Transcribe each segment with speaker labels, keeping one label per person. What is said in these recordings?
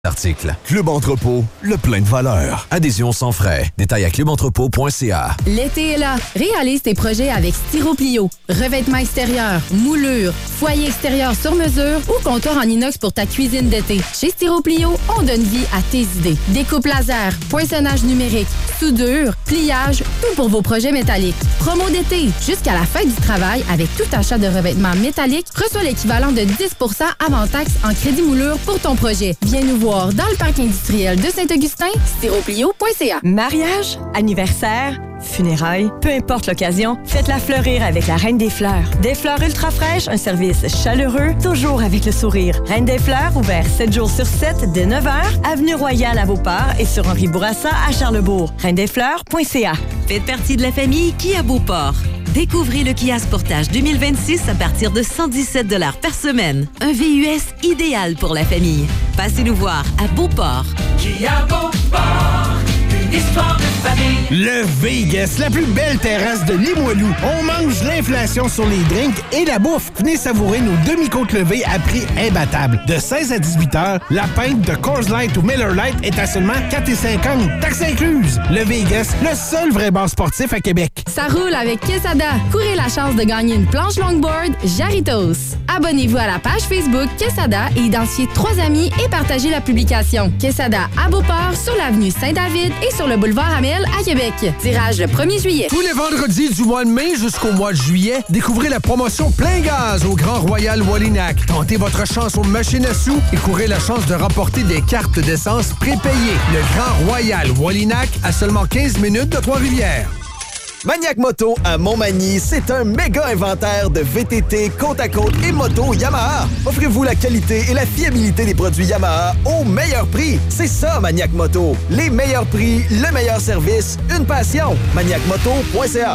Speaker 1: Article. Club Entrepôt, le plein de valeur. Adhésion sans frais. Détail à clubentrepôt.ca.
Speaker 2: L'été est là. Réalise tes projets avec Styroplio. Revêtements extérieurs, moulures, foyer extérieur sur mesure ou comptoir en inox pour ta cuisine d'été. Chez Styroplio, on donne vie à tes idées. Découpe laser, poinçonnage numérique, soudure, pliage, tout pour vos projets métalliques. Promo d'été. Jusqu'à la fin du travail, avec tout achat de revêtements métalliques, reçois l'équivalent de 10 % avant taxe en crédit moulure pour ton projet. Viens nous voir dans le parc industriel de Saint-Augustin, styroplio.ca.
Speaker 3: Mariage, anniversaire, funérailles, peu importe l'occasion, faites-la fleurir avec la Reine des Fleurs. Des fleurs ultra fraîches, un service chaleureux, toujours avec le sourire. Reine des Fleurs, ouvert 7 jours sur 7 dès 9h, avenue Royale à Beauport et sur Henri Bourassa à Charlesbourg. reindesfleurs.ca.
Speaker 4: Faites partie de la famille Kia Beauport. Découvrez le Kia Sportage 2026 à partir de 117 $ par semaine. Un VUS idéal pour la famille. Passez nous voir à Beauport.
Speaker 5: Kia Beauport, une histoire de famille.
Speaker 6: Le Vegas, la plus belle terrasse de Limoilou. On mange l'inflation sur les drinks et la bouffe. Venez savourer nos demi-côtes levées à prix imbattable. De 16 à 18 heures, la pinte de Coors Light ou Miller Lite est à seulement 4,50 $. Taxes incluses. Le Vegas, le seul vrai bar sportif à Québec.
Speaker 2: Ça roule avec Quesada. Courez la chance de gagner une planche longboard Jarritos. Abonnez-vous à la page Facebook Quesada et identifiez 3 amis et partagez la publication. Quesada à Beauport, sur l'avenue Saint-David et sur le boulevard Amel à Québec. Tirage le 1er juillet.
Speaker 7: Tous les vendredis du mois de mai jusqu'au mois de juillet, découvrez la promotion Plein Gaz au Grand Royal Wallinac. Tentez votre chance aux machines à sous et courez la chance de remporter des cartes d'essence prépayées. Le Grand Royal Wallinac à seulement 15 minutes de Trois-Rivières.
Speaker 8: Maniac Moto à Montmagny, c'est un méga inventaire de VTT, côte à côte et moto Yamaha. Offrez-vous la qualité et la fiabilité des produits Yamaha au meilleur prix. C'est ça, Maniac Moto. Les meilleurs prix, le meilleur service, une passion. ManiacMoto.ca.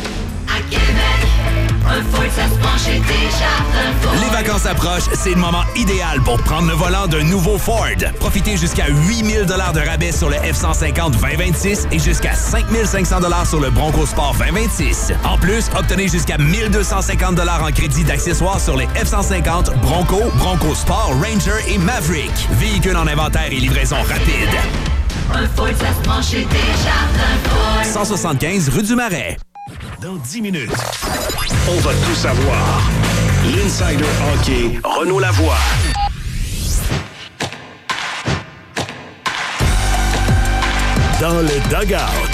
Speaker 5: À Québec, un Ford, ça se penche et déjà un Ford.
Speaker 9: Les vacances approchent, c'est le moment idéal pour prendre le volant d'un nouveau Ford. Profitez jusqu'à 8 000 $ de rabais sur le F-150 2026 et jusqu'à 5 500 $ sur le Bronco Sport 2026. En plus, obtenez jusqu'à 1 250 $ en crédit d'accessoires sur les F-150, Bronco, Bronco Sport, Ranger et Maverick. Véhicules en inventaire et livraison rapide.
Speaker 5: Un Ford, ça se penche et déjà un Ford.
Speaker 9: 175 rue du Marais.
Speaker 10: Dans 10 minutes, on va tout savoir. L'Insider Hockey, Renaud Lavoie. Dans le dugout.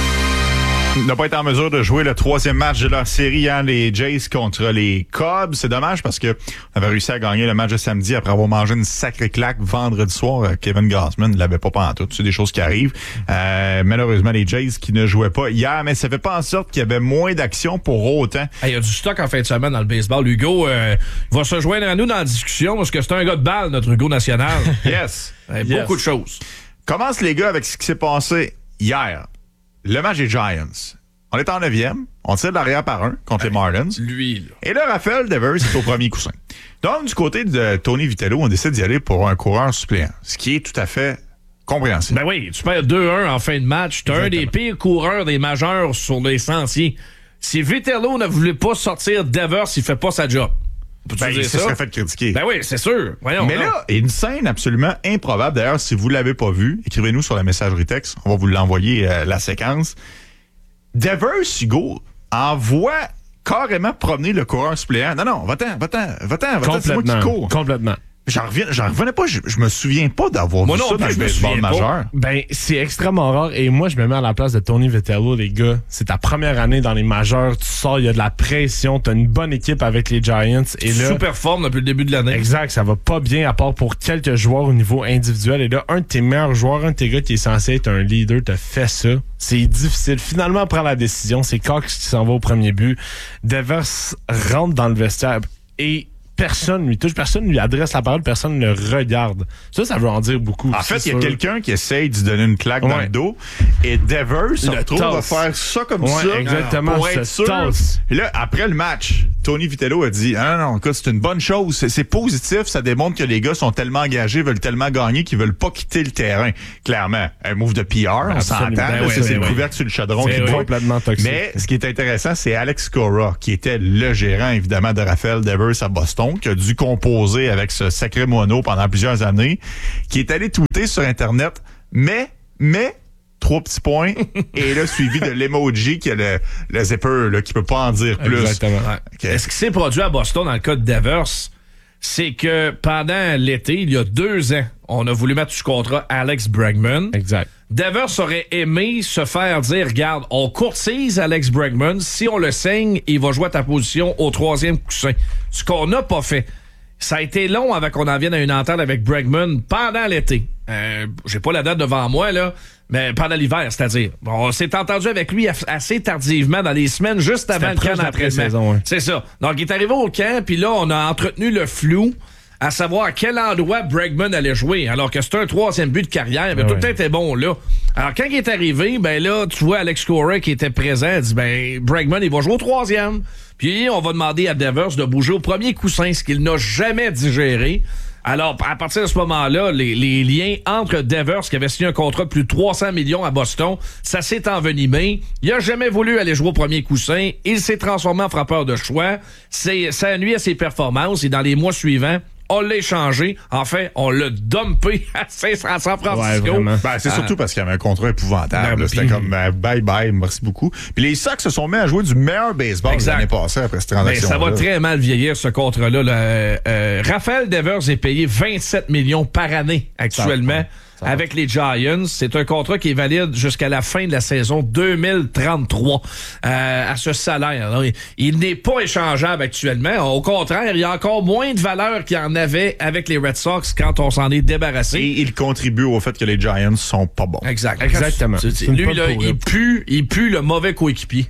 Speaker 11: N'a pas été en mesure de jouer le 3e match de leur série, hein, les Jays contre les Cubs. C'est dommage parce que on avait réussi à gagner le match de samedi après avoir mangé une sacrée claque vendredi soir. Kevin Gausman ne l'avait pas pantoute. C'est des choses qui arrivent. Malheureusement, les Jays qui ne jouaient pas hier, mais ça fait pas en sorte qu'il y avait moins d'action pour autant.
Speaker 12: Il y a du stock en fin de semaine dans le baseball. Hugo va se joindre à nous dans la discussion parce que c'est un gars de balle, notre Hugo national.
Speaker 11: Yes.
Speaker 12: Beaucoup de choses.
Speaker 11: Commence, les gars, avec ce qui s'est passé hier. Le match des Giants. On est en 9e. On tire de l'arrière par 1 contre les Marlins.
Speaker 12: Lui, là.
Speaker 11: Et là, Rafael Devers est au premier coussin. Donc, du côté de Tony Vitello, on décide d'y aller pour un coureur suppléant. Ce qui est tout à fait compréhensible.
Speaker 12: Ben oui, tu perds 2-1 en fin de match. T'as un des pires coureurs des majeurs sur les sentiers. Si Vitello ne voulait pas sortir Devers, il fait pas sa job.
Speaker 11: Il se serait fait critiquer.
Speaker 12: Ben oui, c'est sûr. Voyons,
Speaker 11: mais là, il y a une scène absolument improbable. D'ailleurs, si vous ne l'avez pas vue, écrivez-nous sur la messagerie texte. On va vous l'envoyer, la séquence. Devers, Hugo, envoie carrément promener le coureur suppléant. Non, va-t'en, c'est moi qui cours.
Speaker 13: Complètement.
Speaker 11: J'en revenais pas, je me souviens pas d'avoir vu ça dans le baseball majeur.
Speaker 13: Ben, c'est extrêmement rare et moi, je me mets à la place de Tony Vitello, les gars. C'est ta première année dans les majeurs, tu sors, il y a de la pression, t'as une bonne équipe avec les Giants et là...
Speaker 12: Super forme depuis le début de l'année.
Speaker 13: Exact, ça va pas bien à part pour quelques joueurs au niveau individuel et là, un de tes meilleurs joueurs, un de tes gars qui est censé être un leader, te fait ça. C'est difficile. Finalement, prend la décision. C'est Cox qui s'en va au premier but. Devers rentre dans le vestiaire et personne lui touche, personne lui adresse la parole, personne ne le regarde. Ça veut en dire beaucoup.
Speaker 11: En fait, il y a quelqu'un qui essaye de lui donner une claque dans le dos et Devers se retrouve à faire ça comme ça.
Speaker 13: Exactement,
Speaker 11: pour être sûr. Et là, après le match, Tony Vitello a dit non, écoute, c'est une bonne chose, c'est positif, ça démontre que les gars sont tellement engagés, veulent tellement gagner qu'ils veulent pas quitter le terrain. Clairement, un move de PR, on s'entend, c'est le couvercle sur le chaudron qui est
Speaker 13: complètement toxique.
Speaker 11: Mais ce qui est intéressant, c'est Alex Cora, qui était le gérant, évidemment, de Rafael Devers à Boston, nom, qui a dû composer avec ce sacré mono pendant plusieurs années, qui est allé tweeter sur Internet, mais, 3 petits points, et là, suivi de l'emoji qui a le zipper, là, qui peut pas en dire plus.
Speaker 13: Exactement.
Speaker 12: Okay. Ce qui s'est produit à Boston dans le cas de Devers, c'est que pendant l'été, il y a 2 ans, on a voulu mettre sous contrat Alex Bregman.
Speaker 13: Exact.
Speaker 12: Devers aurait aimé se faire dire, regarde, on courtise Alex Bregman, si on le signe, il va jouer à ta position au 3e coussin. Ce qu'on n'a pas fait. Ça a été long avant qu'on en vienne à une entente avec Bregman pendant l'été. J'ai pas la date devant moi, là, mais pendant l'hiver, c'est-à-dire. On s'est entendu avec lui assez tardivement dans les semaines juste avant le camp d'entraînement. Ouais. C'est ça. Donc, il est arrivé au camp, puis là, on a entretenu le flou à savoir à quel endroit Bregman allait jouer, alors que c'était un 3e but de carrière, mais tout le temps était bon là. Alors, quand il est arrivé, ben là, tu vois Alex Cora qui était présent, il dit, ben, Bregman, il va jouer au 3e. Puis, on va demander à Devers de bouger au premier coussin, ce qu'il n'a jamais digéré. Alors, à partir de ce moment-là, les liens entre Devers, qui avait signé un contrat de plus de 300 millions à Boston, ça s'est envenimé. Il a jamais voulu aller jouer au premier coussin. Il s'est transformé en frappeur de choix. Ça nuit à ses performances. Et dans les mois suivants, on l'a échangé. Enfin, on l'a dumpé à San Francisco.
Speaker 11: Ouais, c'est surtout parce qu'il y avait un contrat épouvantable. C'était comme bye-bye, merci beaucoup. Puis les Sox se sont mis à jouer du meilleur baseball l'année passée après cette transaction.
Speaker 12: Ça va très mal vieillir, ce contrat-là. Raphaël Devers est payé 27 millions par année actuellement. Avec les Giants. C'est un contrat qui est valide jusqu'à la fin de la saison 2033 à ce salaire. Alors, il n'est pas échangeable actuellement. Au contraire, il y a encore moins de valeur qu'il y en avait avec les Red Sox quand on s'en est débarrassé.
Speaker 11: Et il contribue au fait que les Giants sont pas bons.
Speaker 12: Exactement. Lui, là, il pue le mauvais coéquipier.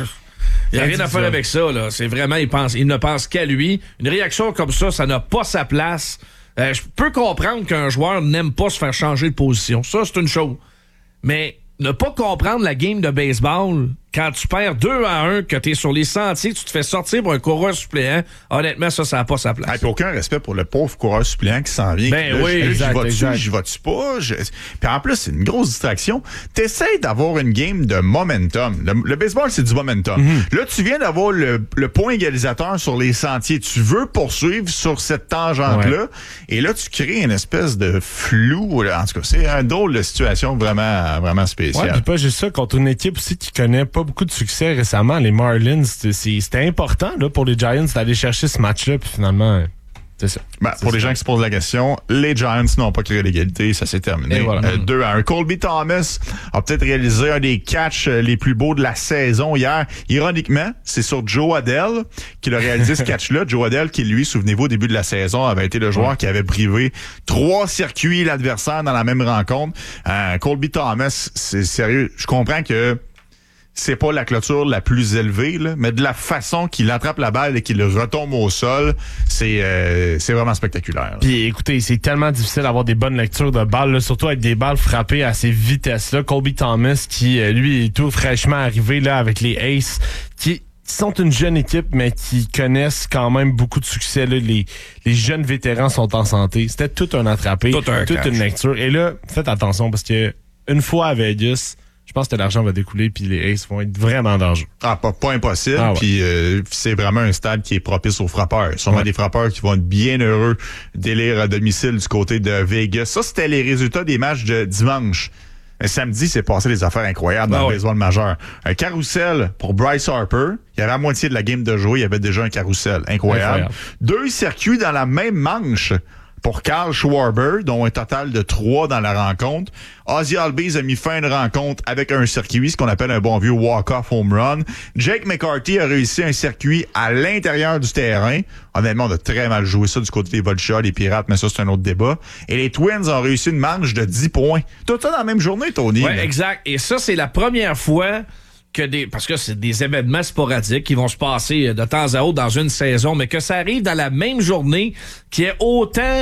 Speaker 12: Il n'y a rien à faire avec ça. Là. C'est vraiment, il ne pense qu'à lui. Une réaction comme ça n'a pas sa place. Je peux comprendre qu'un joueur n'aime pas se faire changer de position. Ça, c'est une chose. Mais ne pas comprendre la game de baseball quand tu perds 2-1, que tu es sur les sentiers, tu te fais sortir pour un coureur suppléant, honnêtement, ça n'a pas sa place.
Speaker 11: Puis aucun respect pour le pauvre coureur suppléant qui s'en vient.
Speaker 12: Ben oui,
Speaker 11: j'y vais-tu pas? Puis en plus, c'est une grosse distraction. T'essayes d'avoir une game de momentum. Le baseball, c'est du momentum. Mm-hmm. Là, tu viens d'avoir le point égalisateur sur les sentiers. Tu veux poursuivre sur cette tangente-là. Et là, tu crées une espèce de flou. En tout cas, c'est un drôle de situation vraiment, vraiment spéciale.
Speaker 13: Ouais, puis pas juste ça, contre une équipe aussi qui connaît pas beaucoup de succès récemment, les Marlins, c'était important là, pour les Giants d'aller chercher ce match-là, puis finalement, c'est ça.
Speaker 11: Pour les gens qui se posent la question, les Giants n'ont pas créé l'égalité, ça s'est terminé. Voilà. 2-1. Colby Thomas a peut-être réalisé un des catchs les plus beaux de la saison hier. Ironiquement, c'est sur Joe Adell qu'il a réalisé ce catch-là. Joe Adell qui, lui, souvenez-vous, au début de la saison, avait été le joueur qui avait privé 3 circuits l'adversaire dans la même rencontre. Colby Thomas, c'est sérieux. Je comprends que c'est pas la clôture la plus élevée, là, mais de la façon qu'il attrape la balle et qu'il retombe au sol, c'est vraiment spectaculaire.
Speaker 13: Puis écoutez, c'est tellement difficile d'avoir des bonnes lectures de balles, là, surtout avec des balles frappées à ces vitesses-là. Colby Thomas, qui lui est tout fraîchement arrivé là avec les Aces, qui sont une jeune équipe, mais qui connaissent quand même beaucoup de succès. Là. Les jeunes vétérans sont en santé. C'était tout un attrapé, toute une lecture. Et là, faites attention parce que une fois à Vegas, je pense que l'argent va découler puis les Aces vont être vraiment dangereux.
Speaker 11: Pas impossible. Puis c'est vraiment un stade qui est propice aux frappeurs. Sûrement des frappeurs qui vont être bien heureux d'élire à domicile du côté de Vegas. Ça, c'était les résultats des matchs de dimanche. Samedi, c'est passé des affaires incroyables dans le baseball majeur. Un carrousel pour Bryce Harper. Il y avait la moitié de la game de jouer. Il y avait déjà un carrousel. Incroyable. 2 circuits dans la même manche pour Kyle Schwarber, dont un total de 3 dans la rencontre. Ozzie Albies a mis fin à une rencontre avec un circuit, ce qu'on appelle un bon vieux walk-off home run. Jake McCarthy a réussi un circuit à l'intérieur du terrain. Honnêtement, on a très mal joué ça du côté des Volchas, les Pirates, mais ça, c'est un autre débat. Et les Twins ont réussi une manche de 10 points. Tout ça dans la même journée, Tony.
Speaker 12: Oui, exact. Et ça, c'est la première fois parce que c'est des événements sporadiques qui vont se passer de temps à autre dans une saison, mais que ça arrive dans la même journée, qu'il y ait autant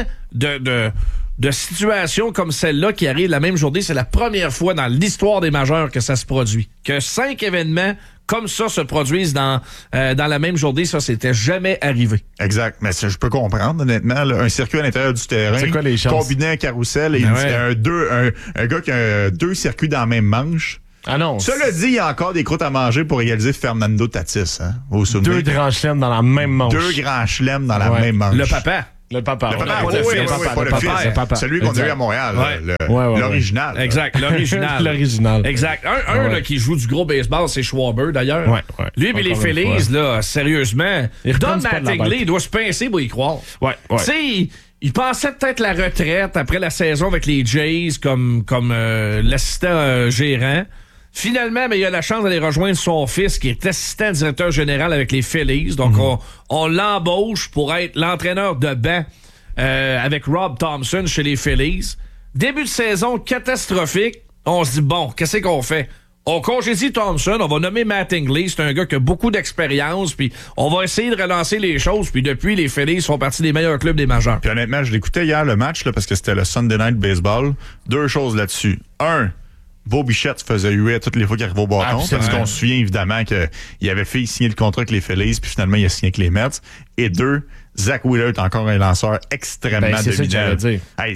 Speaker 12: de situations comme celle-là qui arrivent la même journée. C'est la première fois dans l'histoire des majeurs que ça se produit. Que 5 événements comme ça se produisent dans la même journée, ça, c'était jamais arrivé.
Speaker 11: Exact. Mais je peux comprendre, honnêtement, là, un circuit à l'intérieur du terrain,
Speaker 13: c'est quoi les chances?
Speaker 11: Combiné un carrousel et un gars qui a 2 circuits dans la même manche.
Speaker 13: Ah non.
Speaker 11: Cela dit, il y a encore des croûtes à manger pour égaliser Fernando Tatis. Hein, vous vous souvenez?
Speaker 13: 2 grands chelems dans la même manche.
Speaker 11: 2 grands chelems dans la même manche.
Speaker 12: Le papa.
Speaker 13: Le papa.
Speaker 11: Le papa, pas le fils. Celui qu'on a eu à Montréal. L'original.
Speaker 12: Exact, l'original.
Speaker 13: L'original.
Speaker 12: Exact. Un là, qui joue du gros baseball, c'est Schwarber, d'ailleurs.
Speaker 13: Ouais.
Speaker 12: Lui, mais les Phillies, là, sérieusement, Don Mattingly doit se pincer pour y croire.
Speaker 13: Ouais.
Speaker 12: Tu sais, il pensait peut-être la retraite après la saison avec les Jays comme l'assistant gérant. Finalement, il a la chance d'aller rejoindre son fils qui est assistant directeur général avec les Phillies. Donc, on l'embauche pour être l'entraîneur de banc avec Rob Thompson chez les Phillies. Début de saison catastrophique. On se dit, bon, qu'est-ce qu'on fait? On congédie Thompson, on va nommer Mattingly. C'est un gars qui a beaucoup d'expérience, puis on va essayer de relancer les choses. Puis depuis, les Phillies font partie des meilleurs clubs des majeurs.
Speaker 11: Puis honnêtement, je l'écoutais hier, le match, là, parce que c'était le Sunday Night Baseball. 2 choses là-dessus. 1, Beau Bichette faisait huer toutes les fois qu'il arrivait au bâton. Parce qu'on se souvient évidemment qu'il avait fait signer le contrat avec les Phillies, puis finalement, il a signé avec les Mets. Et 2, Zach Wheeler est encore un lanceur extrêmement dominant.
Speaker 13: C'est ça que j'allais dire.
Speaker 11: Hey,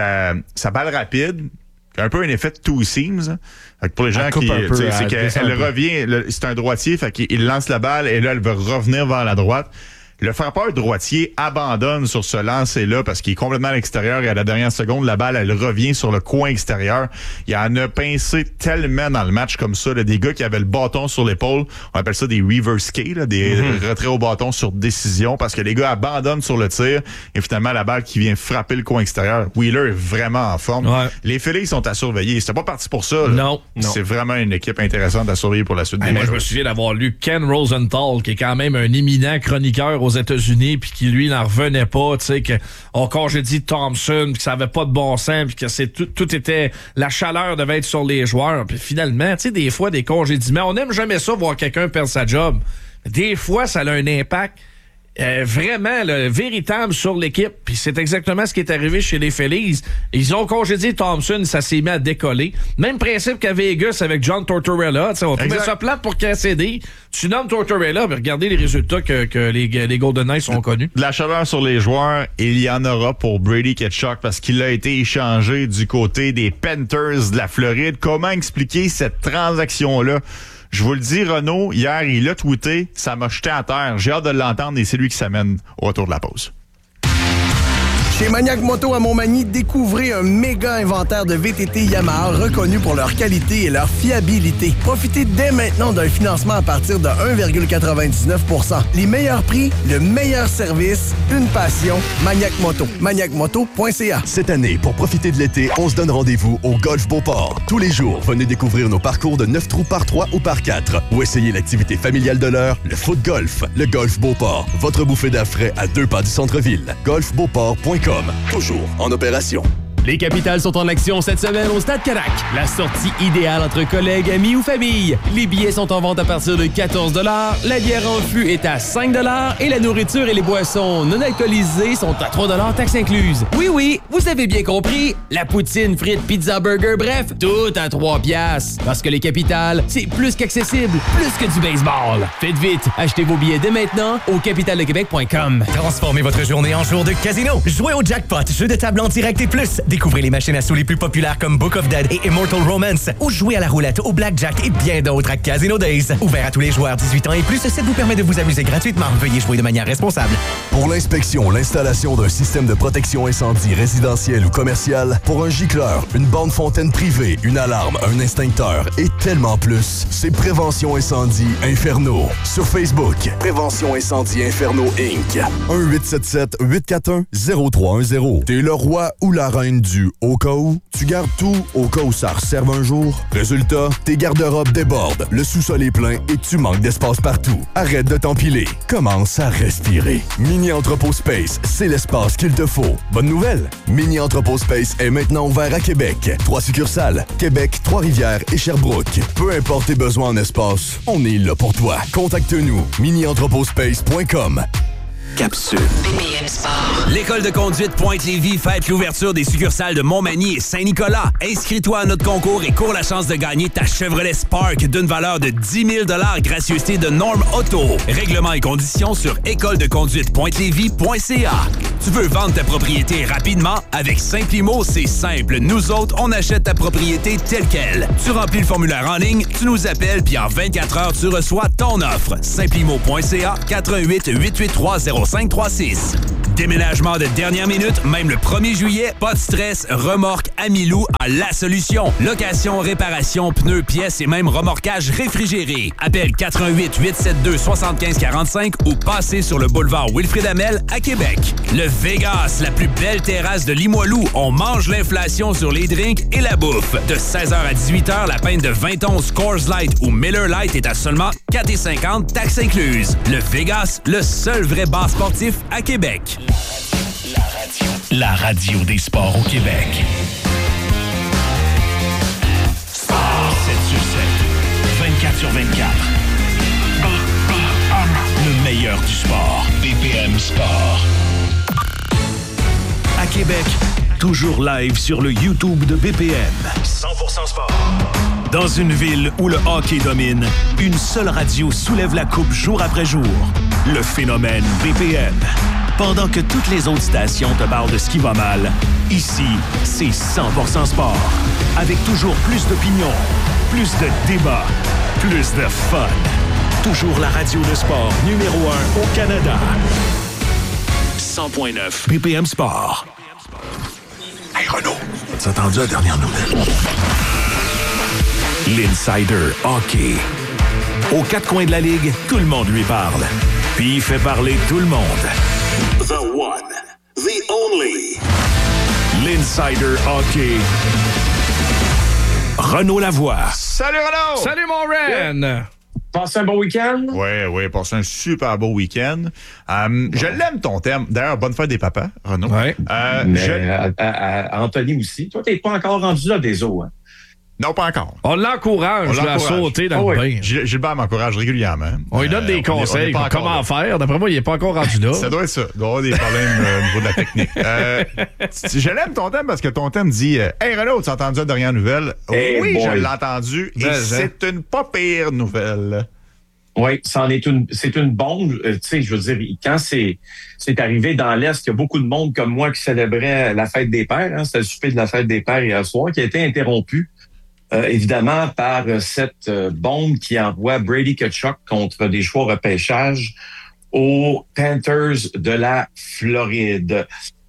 Speaker 11: sa balle rapide, un peu un effet de two seams. Fait que pour les gens qui, c'est qu'elle revient, c'est un droitier, fait qu'il lance la balle et là, elle veut revenir vers la droite. Le frappeur droitier abandonne sur ce lancer-là parce qu'il est complètement à l'extérieur et à la dernière seconde, la balle, elle revient sur le coin extérieur. Il y en a pincé tellement dans le match comme ça, là, des gars qui avaient le bâton sur l'épaule. On appelle ça des reverse K, là, des retraits au bâton sur décision parce que les gars abandonnent sur le tir et finalement, la balle qui vient frapper le coin extérieur. Wheeler est vraiment en forme. Ouais. Les Phillies sont à surveiller. C'était pas parti pour ça. Là.
Speaker 12: Non.
Speaker 11: C'est vraiment une équipe intéressante à surveiller pour la suite des
Speaker 12: matchs. Je me souviens d'avoir lu Ken Rosenthal, qui est quand même un éminent chroniqueur aux États-Unis, puis qui lui n'en revenait pas, tu sais, qu'on congédie Thompson, puis que ça avait pas de bon sens, puis que tout était, la chaleur devait être sur les joueurs, puis finalement, tu sais, des fois, des congédiements, on n'aime jamais ça, voir quelqu'un perdre sa job. Des fois, ça a un impact vraiment véritable sur l'équipe. Puis c'est exactement ce qui est arrivé chez les Phillies. Ils ont congédié Thompson, ça s'est mis à décoller. Même principe qu'à Vegas avec John Tortorella. On trouvait ça plate pour Cassidy. Tu nommes Tortorella, mais regardez les résultats que les Golden Knights ont connus.
Speaker 11: De la chaleur sur les joueurs, il y en aura pour Brady Tkachuk parce qu'il a été échangé du côté des Panthers de la Floride. Comment expliquer cette transaction-là? Je vous le dis, Renaud, hier, il a tweeté, ça m'a jeté à terre. J'ai hâte de l'entendre et c'est lui qui s'amène au retour de la pause.
Speaker 14: Chez Maniac Moto à Montmagny, découvrez un méga inventaire de VTT Yamaha reconnus pour leur qualité et leur fiabilité. Profitez dès maintenant d'un financement à partir de 1,99 %. Les meilleurs prix, le meilleur service, une passion, Maniac Moto. ManiacMoto.ca.
Speaker 1: Cette année, pour profiter de l'été, on se donne rendez-vous au Golf Beauport. Tous les jours, venez découvrir nos parcours de 9 trous par 3 ou par 4 ou essayez l'activité familiale de l'heure, le foot golf. Le Golf Beauport, votre bouffée d'air frais à 2 pas du centre-ville. golfbeauport.com. Toujours en opération.
Speaker 15: Les Capitales sont en action cette semaine au Stade Canac. La sortie idéale entre collègues, amis ou famille. Les billets sont en vente à partir de 14 $, la bière en fût est à 5 $ et la nourriture et les boissons non alcoolisées sont à 3 $, taxes incluses. Oui, vous avez bien compris. La poutine, frites, pizza, burger, bref, tout à 3 $. Parce que les Capitales, c'est plus qu'accessible, plus que du baseball. Faites vite, achetez vos billets dès maintenant au capitaledequebec.com.
Speaker 16: Transformez votre journée en jour de casino. Jouez au jackpot, jeu de table en direct et plus. Découvrez les machines à sous les plus populaires comme Book of Dead et Immortal Romance. Ou jouez à la roulette, au blackjack et bien d'autres à Casino Days. Ouvert à tous les joueurs 18 ans et plus, ce site vous permet de vous amuser gratuitement. Veuillez jouer de manière responsable.
Speaker 1: Pour l'inspection, l'installation d'un système de protection incendie résidentiel ou commercial, pour un gicleur, une borne fontaine privée, une alarme, un extincteur et tellement plus, c'est Prévention Incendie Inferno. Sur Facebook, Prévention Incendie Inferno Inc. 1-877-841-0310. T'es le roi ou la reine du au cas où. Tu gardes tout au cas où ça resserve un jour. Résultat, tes garde-robes débordent, le sous-sol est plein et tu manques d'espace partout. Arrête de t'empiler. Commence à respirer. Mini Entrepôt Space, c'est l'espace qu'il te faut. Bonne nouvelle! Mini Entrepôt Space est maintenant ouvert à Québec. 3 succursales, Québec, Trois-Rivières et Sherbrooke. Peu importe tes besoins en espace, on est là pour toi. Contacte-nous, minientrepotspace.com.
Speaker 9: capsule. L'École de conduite Pointe-Lévis fête l'ouverture des succursales de Montmagny et Saint-Nicolas. Inscris-toi à notre concours et cours la chance de gagner ta Chevrolet Spark d'une valeur de 10 000 $ gracieuseté de Norme Auto. Règlements et conditions sur écoledeconduitepointlévis.ca. Tu veux vendre ta propriété rapidement? Avec Simplimo, c'est simple. Nous autres, on achète ta propriété telle quelle. Tu remplis le formulaire en ligne, tu nous appelles, puis en 24 heures, tu reçois ton offre. Simplimo.ca, 88 883 0536. Déménagement de dernière minute, même le 1er juillet, pas de stress, remorque Amilou a la solution. Location, réparation, pneus, pièces et même remorquage réfrigéré. Appelle 88 872 75 45 ou passez sur le boulevard Wilfrid Hamel à Québec. Le Vegas, la plus belle terrasse de Limoilou. On mange l'inflation sur les drinks et la bouffe. De 16h à 18h, la pinte de 20 onces Coors Light ou Miller Light est à seulement 4,50 taxes incluses. Le Vegas, le seul vrai bar sportif à Québec.
Speaker 10: La radio des sports au Québec. Sport 7 sur 7, 24 sur 24. BPM. Le meilleur du sport. BPM Sport. À Québec, toujours live sur le YouTube de BPM. 100% sport. Dans une ville où le hockey domine, une seule radio soulève la coupe jour après jour. Le phénomène BPM. Pendant que toutes les autres stations te parlent de ce qui va mal, ici, c'est 100% sport. Avec toujours plus d'opinions, plus de débats, plus de fun. Toujours la radio de sport numéro 1 au Canada. 100.9 BPM Sport.
Speaker 17: Hey Renaud, t'as entendu la dernière nouvelle?
Speaker 10: L'Insider Hockey. Aux quatre coins de la Ligue, tout le monde lui parle. Puis il fait parler tout le monde.
Speaker 17: The one, the only.
Speaker 10: L'Insider Hockey. Renaud Lavoie.
Speaker 11: Salut Renaud!
Speaker 12: Salut mon Ren!
Speaker 18: Passez un bon week-end?
Speaker 11: Oui, passez un super beau week-end. Je l'aime ton thème. D'ailleurs, bonne fête des papas, Renaud.
Speaker 12: Ouais.
Speaker 18: Anthony aussi. Toi, t'es pas encore rendu là des eaux, hein?
Speaker 11: Non, pas encore.
Speaker 12: On l'encourage à sauter dans le bain.
Speaker 11: Gilbert m'encourage régulièrement.
Speaker 12: On lui donne des conseils. Comment faire. D'après moi, il n'est pas encore rendu là.
Speaker 11: Ça doit être ça. Il doit y avoir des problèmes au niveau de la technique. Je l'aime ton thème parce que ton thème dit Hey Renaud, tu as entendu la dernière nouvelle? Oui, je l'ai entendu. Et c'est une pas pire nouvelle.
Speaker 18: Oui, c'est une bombe. Tu sais, je veux dire, quand c'est arrivé dans l'Est, il y a beaucoup de monde comme moi qui célébrait la fête des pères. Hein, c'était le souper de la fête des pères hier soir, qui a été interrompu. Évidemment, par cette bombe qui envoie Brady Tkachuk contre des choix repêchage aux Panthers de la Floride.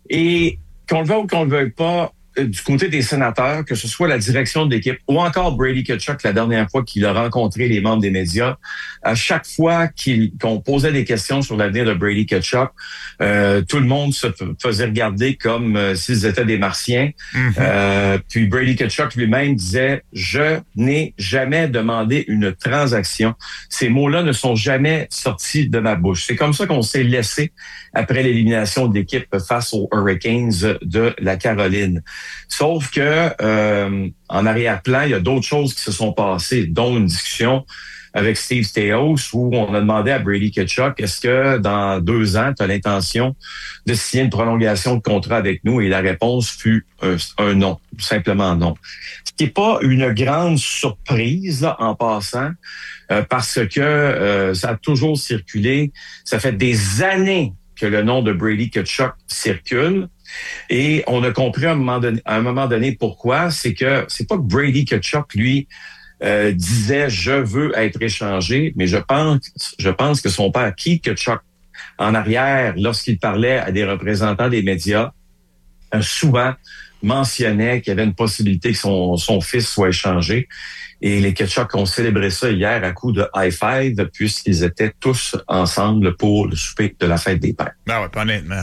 Speaker 18: Et qu'on le veuille ou qu'on le veuille pas, du côté des sénateurs, que ce soit la direction de l'équipe ou encore Brady Tkachuk, la dernière fois qu'il a rencontré les membres des médias, à chaque fois qu'on posait des questions sur l'avenir de Brady Tkachuk, tout le monde se faisait regarder comme s'ils étaient des Martiens. Puis Brady Tkachuk lui-même disait « Je n'ai jamais demandé une transaction. » Ces mots-là ne sont jamais sortis de ma bouche. C'est comme ça qu'on s'est laissé après l'élimination de l'équipe face aux Hurricanes de la Caroline. Sauf que en arrière-plan, il y a d'autres choses qui se sont passées, dont une discussion avec Steve Staios où on a demandé à Brady Tkachuk, est-ce que dans 2 ans, tu as l'intention de signer une prolongation de contrat avec nous? Et la réponse fut un non, simplement non. Ce qui n'est pas une grande surprise là, en passant, parce que ça a toujours circulé. Ça fait des années que le nom de Brady Tkachuk circule. Et on a compris à un moment donné pourquoi. C'est que c'est pas que Brady Tkachuk, lui, disait « je veux être échangé », mais je pense que son père, Keith Tkachuk, en arrière, lorsqu'il parlait à des représentants des médias, souvent mentionnait qu'il y avait une possibilité que son fils soit échangé. Et les Tkachuk ont célébré ça hier à coup de high-five puisqu'ils étaient tous ensemble pour le souper de la fête des pères.
Speaker 11: Ben ouais, honnêtement,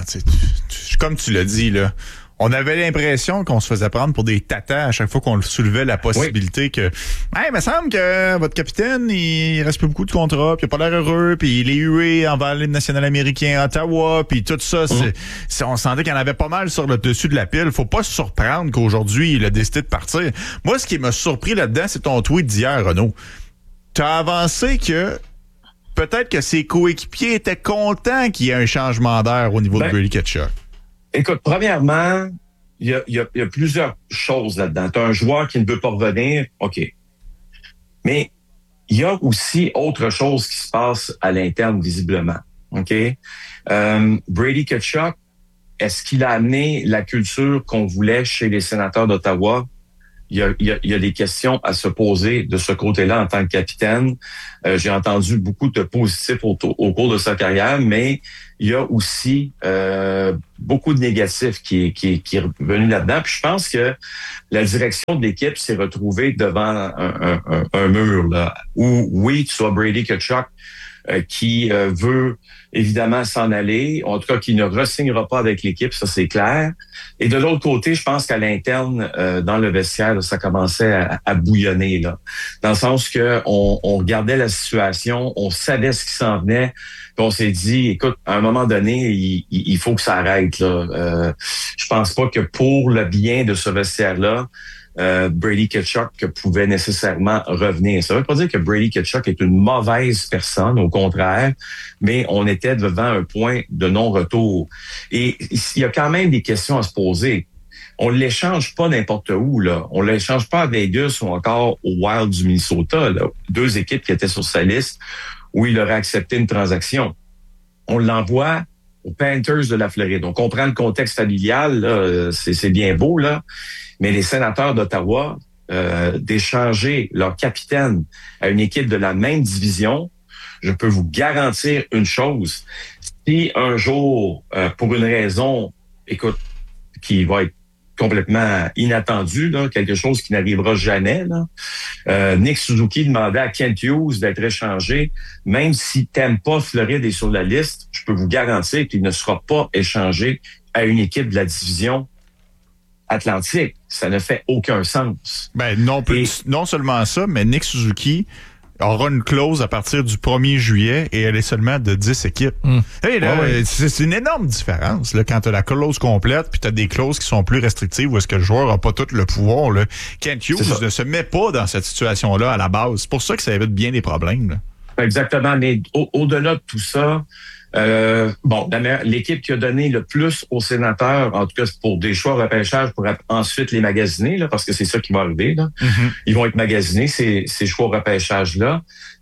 Speaker 11: comme tu l'as dit, là, on avait l'impression qu'on se faisait prendre pour des tatas à chaque fois qu'on soulevait la possibilité que il me semble que votre capitaine, il reste plus beaucoup de contrats, puis il a pas l'air heureux, puis il est hué envers l'hymne national américain à Ottawa, puis tout ça, on sentait qu'il y en avait pas mal sur le dessus de la pile. Faut pas se surprendre qu'aujourd'hui, il a décidé de partir. Moi, ce qui m'a surpris là-dedans, c'est ton tweet d'hier, Renaud. T'as avancé que peut-être que ses coéquipiers étaient contents qu'il y ait un changement d'air au niveau de Brady Tkachuk.
Speaker 18: Écoute, premièrement, il y a plusieurs choses là-dedans. Tu as un joueur qui ne veut pas revenir, OK. Mais il y a aussi autre chose qui se passe à l'interne, visiblement. OK? Brady Tkachuk, est-ce qu'il a amené la culture qu'on voulait chez les Sénateurs d'Ottawa? Il y a des questions à se poser de ce côté-là en tant que capitaine. J'ai entendu beaucoup de positifs au cours de sa carrière, mais il y a aussi beaucoup de négatifs qui est revenu là-dedans. Puis je pense que la direction de l'équipe s'est retrouvée devant un mur là, où, oui, tu as Brady Tkachuk qui veut évidemment s'en aller, en tout cas qui ne re-signera pas avec l'équipe, ça c'est clair. Et de l'autre côté, je pense qu'à l'interne, dans le vestiaire, là, ça commençait à bouillonner, là, dans le sens que on regardait la situation, on savait ce qui s'en venait, puis on s'est dit, écoute, à un moment donné, il faut que ça arrête, là. Je pense pas que pour le bien de ce vestiaire-là, Brady Tkachuk pouvait nécessairement revenir. Ça veut pas dire que Brady Tkachuk est une mauvaise personne, au contraire, mais on était devant un point de non-retour. Et il y a quand même des questions à se poser. On ne l'échange pas n'importe où, là. On ne l'échange pas à Vegas ou encore au Wild du Minnesota, là. 2 équipes qui étaient sur sa liste où il aurait accepté une transaction. On l'envoie aux Panthers de la Floride. On comprend le contexte familial, là, c'est bien beau, là. Mais les Sénateurs d'Ottawa, d'échanger leur capitaine à une équipe de la même division, je peux vous garantir une chose. Si un jour, pour une raison, écoute, qui va être complètement inattendue, là, quelque chose qui n'arrivera jamais, là, Nick Suzuki demandait à Kent Hughes d'être échangé. Même si Tampa, Floride est sur la liste, je peux vous garantir qu'il ne sera pas échangé à une équipe de la division Atlantique. Ça ne fait aucun sens.
Speaker 11: Ben non seulement ça, mais Nick Suzuki aura une clause à partir du 1er juillet et elle est seulement de 10 équipes. Hey, là, c'est une énorme différence là, quand tu as la clause complète puis tu as des clauses qui sont plus restrictives où est-ce que le joueur n'a pas tout le pouvoir. Là. Kent Hughes ne se met pas dans cette situation-là à la base. C'est pour ça que ça évite bien des problèmes. Là.
Speaker 18: Exactement, mais au-delà de tout ça, l'équipe qui a donné le plus aux Sénateurs, en tout cas pour des choix repêchage, pour ensuite les magasiner, là, parce que c'est ça qui va arriver. Là. Ils vont être magasinés, ces choix repêchage-là.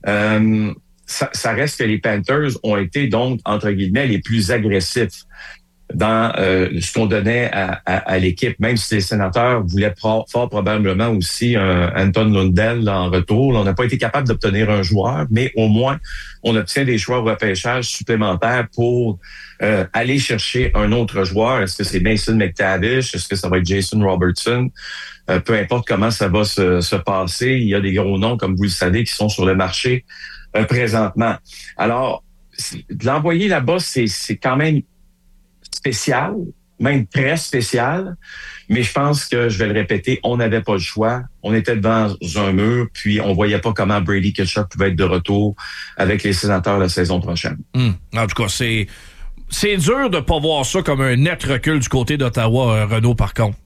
Speaker 18: Ça reste que les Panthers ont été donc, entre guillemets, les plus agressifs dans ce qu'on donnait à l'équipe, même si les Sénateurs voulaient fort probablement aussi Anton Lundell là, en retour. Là, on n'a pas été capable d'obtenir un joueur, mais au moins, on obtient des choix au repêchage supplémentaires pour aller chercher un autre joueur. Est-ce que c'est Mason McTavish? Est-ce que ça va être Jason Robertson? Peu importe comment ça va se passer, il y a des gros noms, comme vous le savez, qui sont sur le marché présentement. Alors, de l'envoyer là-bas, c'est quand même spécial, même très spécial, mais je pense que, je vais le répéter, on n'avait pas le choix. On était devant un mur, puis on voyait pas comment Brady Tkachuk pouvait être de retour avec les Sénateurs la saison prochaine.
Speaker 12: En tout cas, c'est dur de pas voir ça comme un net recul du côté d'Ottawa, Renaud, par contre.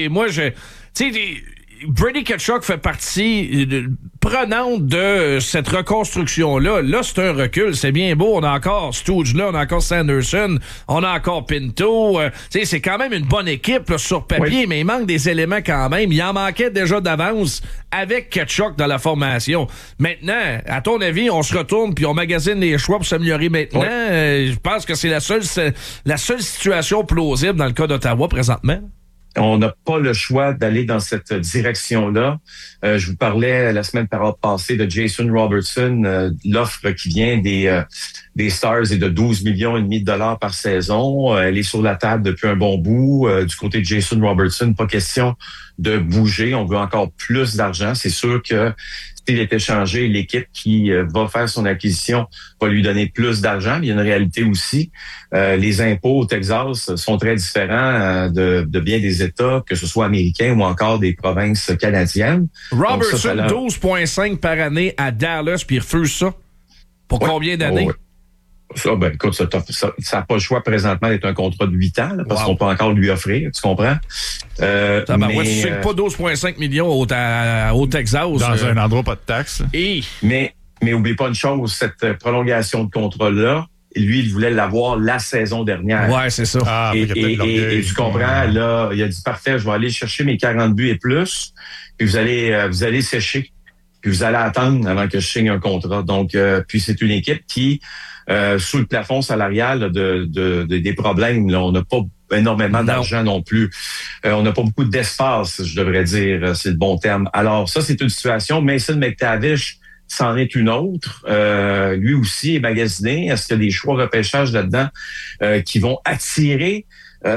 Speaker 12: Brady Tkachuk fait partie prenante de cette reconstruction-là. Là, c'est un recul. C'est bien beau. On a encore Stooge-là, on a encore Sanderson, on a encore Pinto. C'est quand même une bonne équipe là, sur papier, mais il manque des éléments quand même. Il en manquait déjà d'avance avec Tkachuk dans la formation. Maintenant, à ton avis, on se retourne puis on magasine les choix pour s'améliorer maintenant. Je pense que c'est la seule situation plausible dans le cas d'Ottawa présentement.
Speaker 18: On n'a pas le choix d'aller dans cette direction-là. Je vous parlais la semaine passée de Jason Robertson, l'offre qui vient des Stars est de 12,5 millions de dollars par saison. Elle est sur la table depuis un bon bout. Du côté de Jason Robertson, pas question de bouger. On veut encore plus d'argent. C'est sûr que s'il est échangé, l'équipe qui va faire son acquisition va lui donner plus d'argent. Mais il y a une réalité aussi. Les impôts au Texas sont très différents de bien des États, que ce soit américains ou encore des provinces canadiennes.
Speaker 12: Robertson, 12,5 par année à Dallas, puis il refuse ça. Pour combien d'années?
Speaker 18: Ça, écoute, ça n'a pas le choix présentement d'être un contrat de 8 ans, là, parce qu'on peut encore lui offrir, tu comprends?
Speaker 12: Tu sais pas 12,5 millions au Texas.
Speaker 11: Dans un endroit pas de taxes.
Speaker 18: Mais Mais oublie pas une chose, cette prolongation de contrat-là, lui, il voulait l'avoir la saison dernière.
Speaker 12: Ouais, c'est ça.
Speaker 18: Et tu comprends, là, il a dit, parfait, je vais aller chercher mes 40 buts et plus, puis vous allez sécher, puis vous allez attendre avant que je signe un contrat. Donc, puis c'est une équipe qui, sous le plafond salarial des problèmes, là, on n'a pas énormément d'argent non plus. On n'a pas beaucoup d'espace, je devrais dire, c'est le bon terme. Alors, ça, c'est une situation. Mason McTavish, c'en est une autre. Lui aussi est magasiné. Est-ce qu'il y a des choix repêchage là-dedans qui vont attirer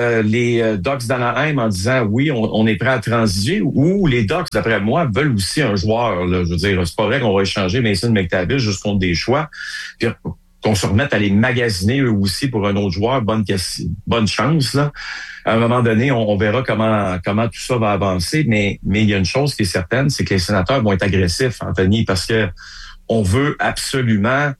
Speaker 18: les Ducks d'Anaheim en disant oui, on est prêt à transiger, ou les Ducks, d'après moi, veulent aussi un joueur. Là. Je veux dire, c'est pas vrai qu'on va échanger Mason McTavish juste contre des choix. Puis qu'on se remette à les magasiner eux aussi pour un autre joueur. Bonne chance, là. À un moment donné, on verra comment tout ça va avancer, mais il y a une chose qui est certaine, c'est que les Sénateurs vont être agressifs, Anthony, parce que on veut absolument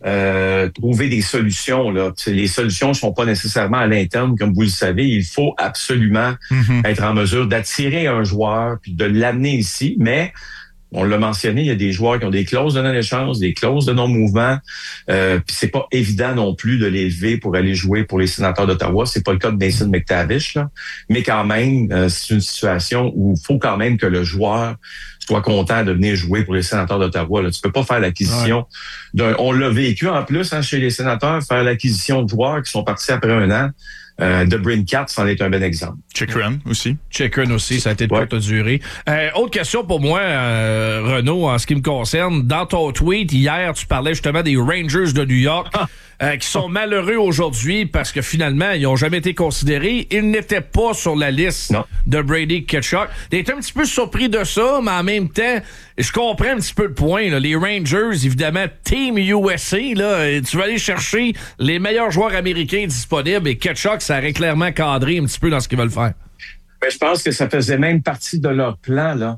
Speaker 18: trouver des solutions. Là. Les solutions ne sont pas nécessairement à l'interne, comme vous le savez. Il faut absolument être en mesure d'attirer un joueur puis de l'amener ici, mais on l'a mentionné, il y a des joueurs qui ont des clauses de non-échange, des clauses de non-mouvement. Puis c'est pas évident non plus de les lever pour aller jouer pour les Sénateurs d'Ottawa. C'est pas le cas de Mason McTavish, là. Mais quand même, c'est une situation où il faut quand même que le joueur soit content de venir jouer pour les Sénateurs d'Ottawa. Là. Tu peux pas faire l'acquisition on l'a vécu en plus chez les Sénateurs, faire l'acquisition de joueurs qui sont partis après un an. De Brincat, c'en est un bon exemple.
Speaker 11: Chikrin aussi.
Speaker 12: Chikrin aussi, ça a été de courte durée. Autre question pour moi, Renaud, en ce qui me concerne. Dans ton tweet, hier, tu parlais justement des Rangers de New York qui sont malheureux aujourd'hui parce que finalement, ils n'ont jamais été considérés. Ils n'étaient pas sur la liste de Brady Tkachuk. T'es un petit peu surpris de ça, mais en même temps, je comprends un petit peu le point. Là. Les Rangers, évidemment, Team USA, là, tu vas aller chercher les meilleurs joueurs américains disponibles et Tkachuk, ça aurait clairement cadré un petit peu dans ce qu'ils veulent faire.
Speaker 18: Ben, je pense que ça faisait même partie de leur plan là,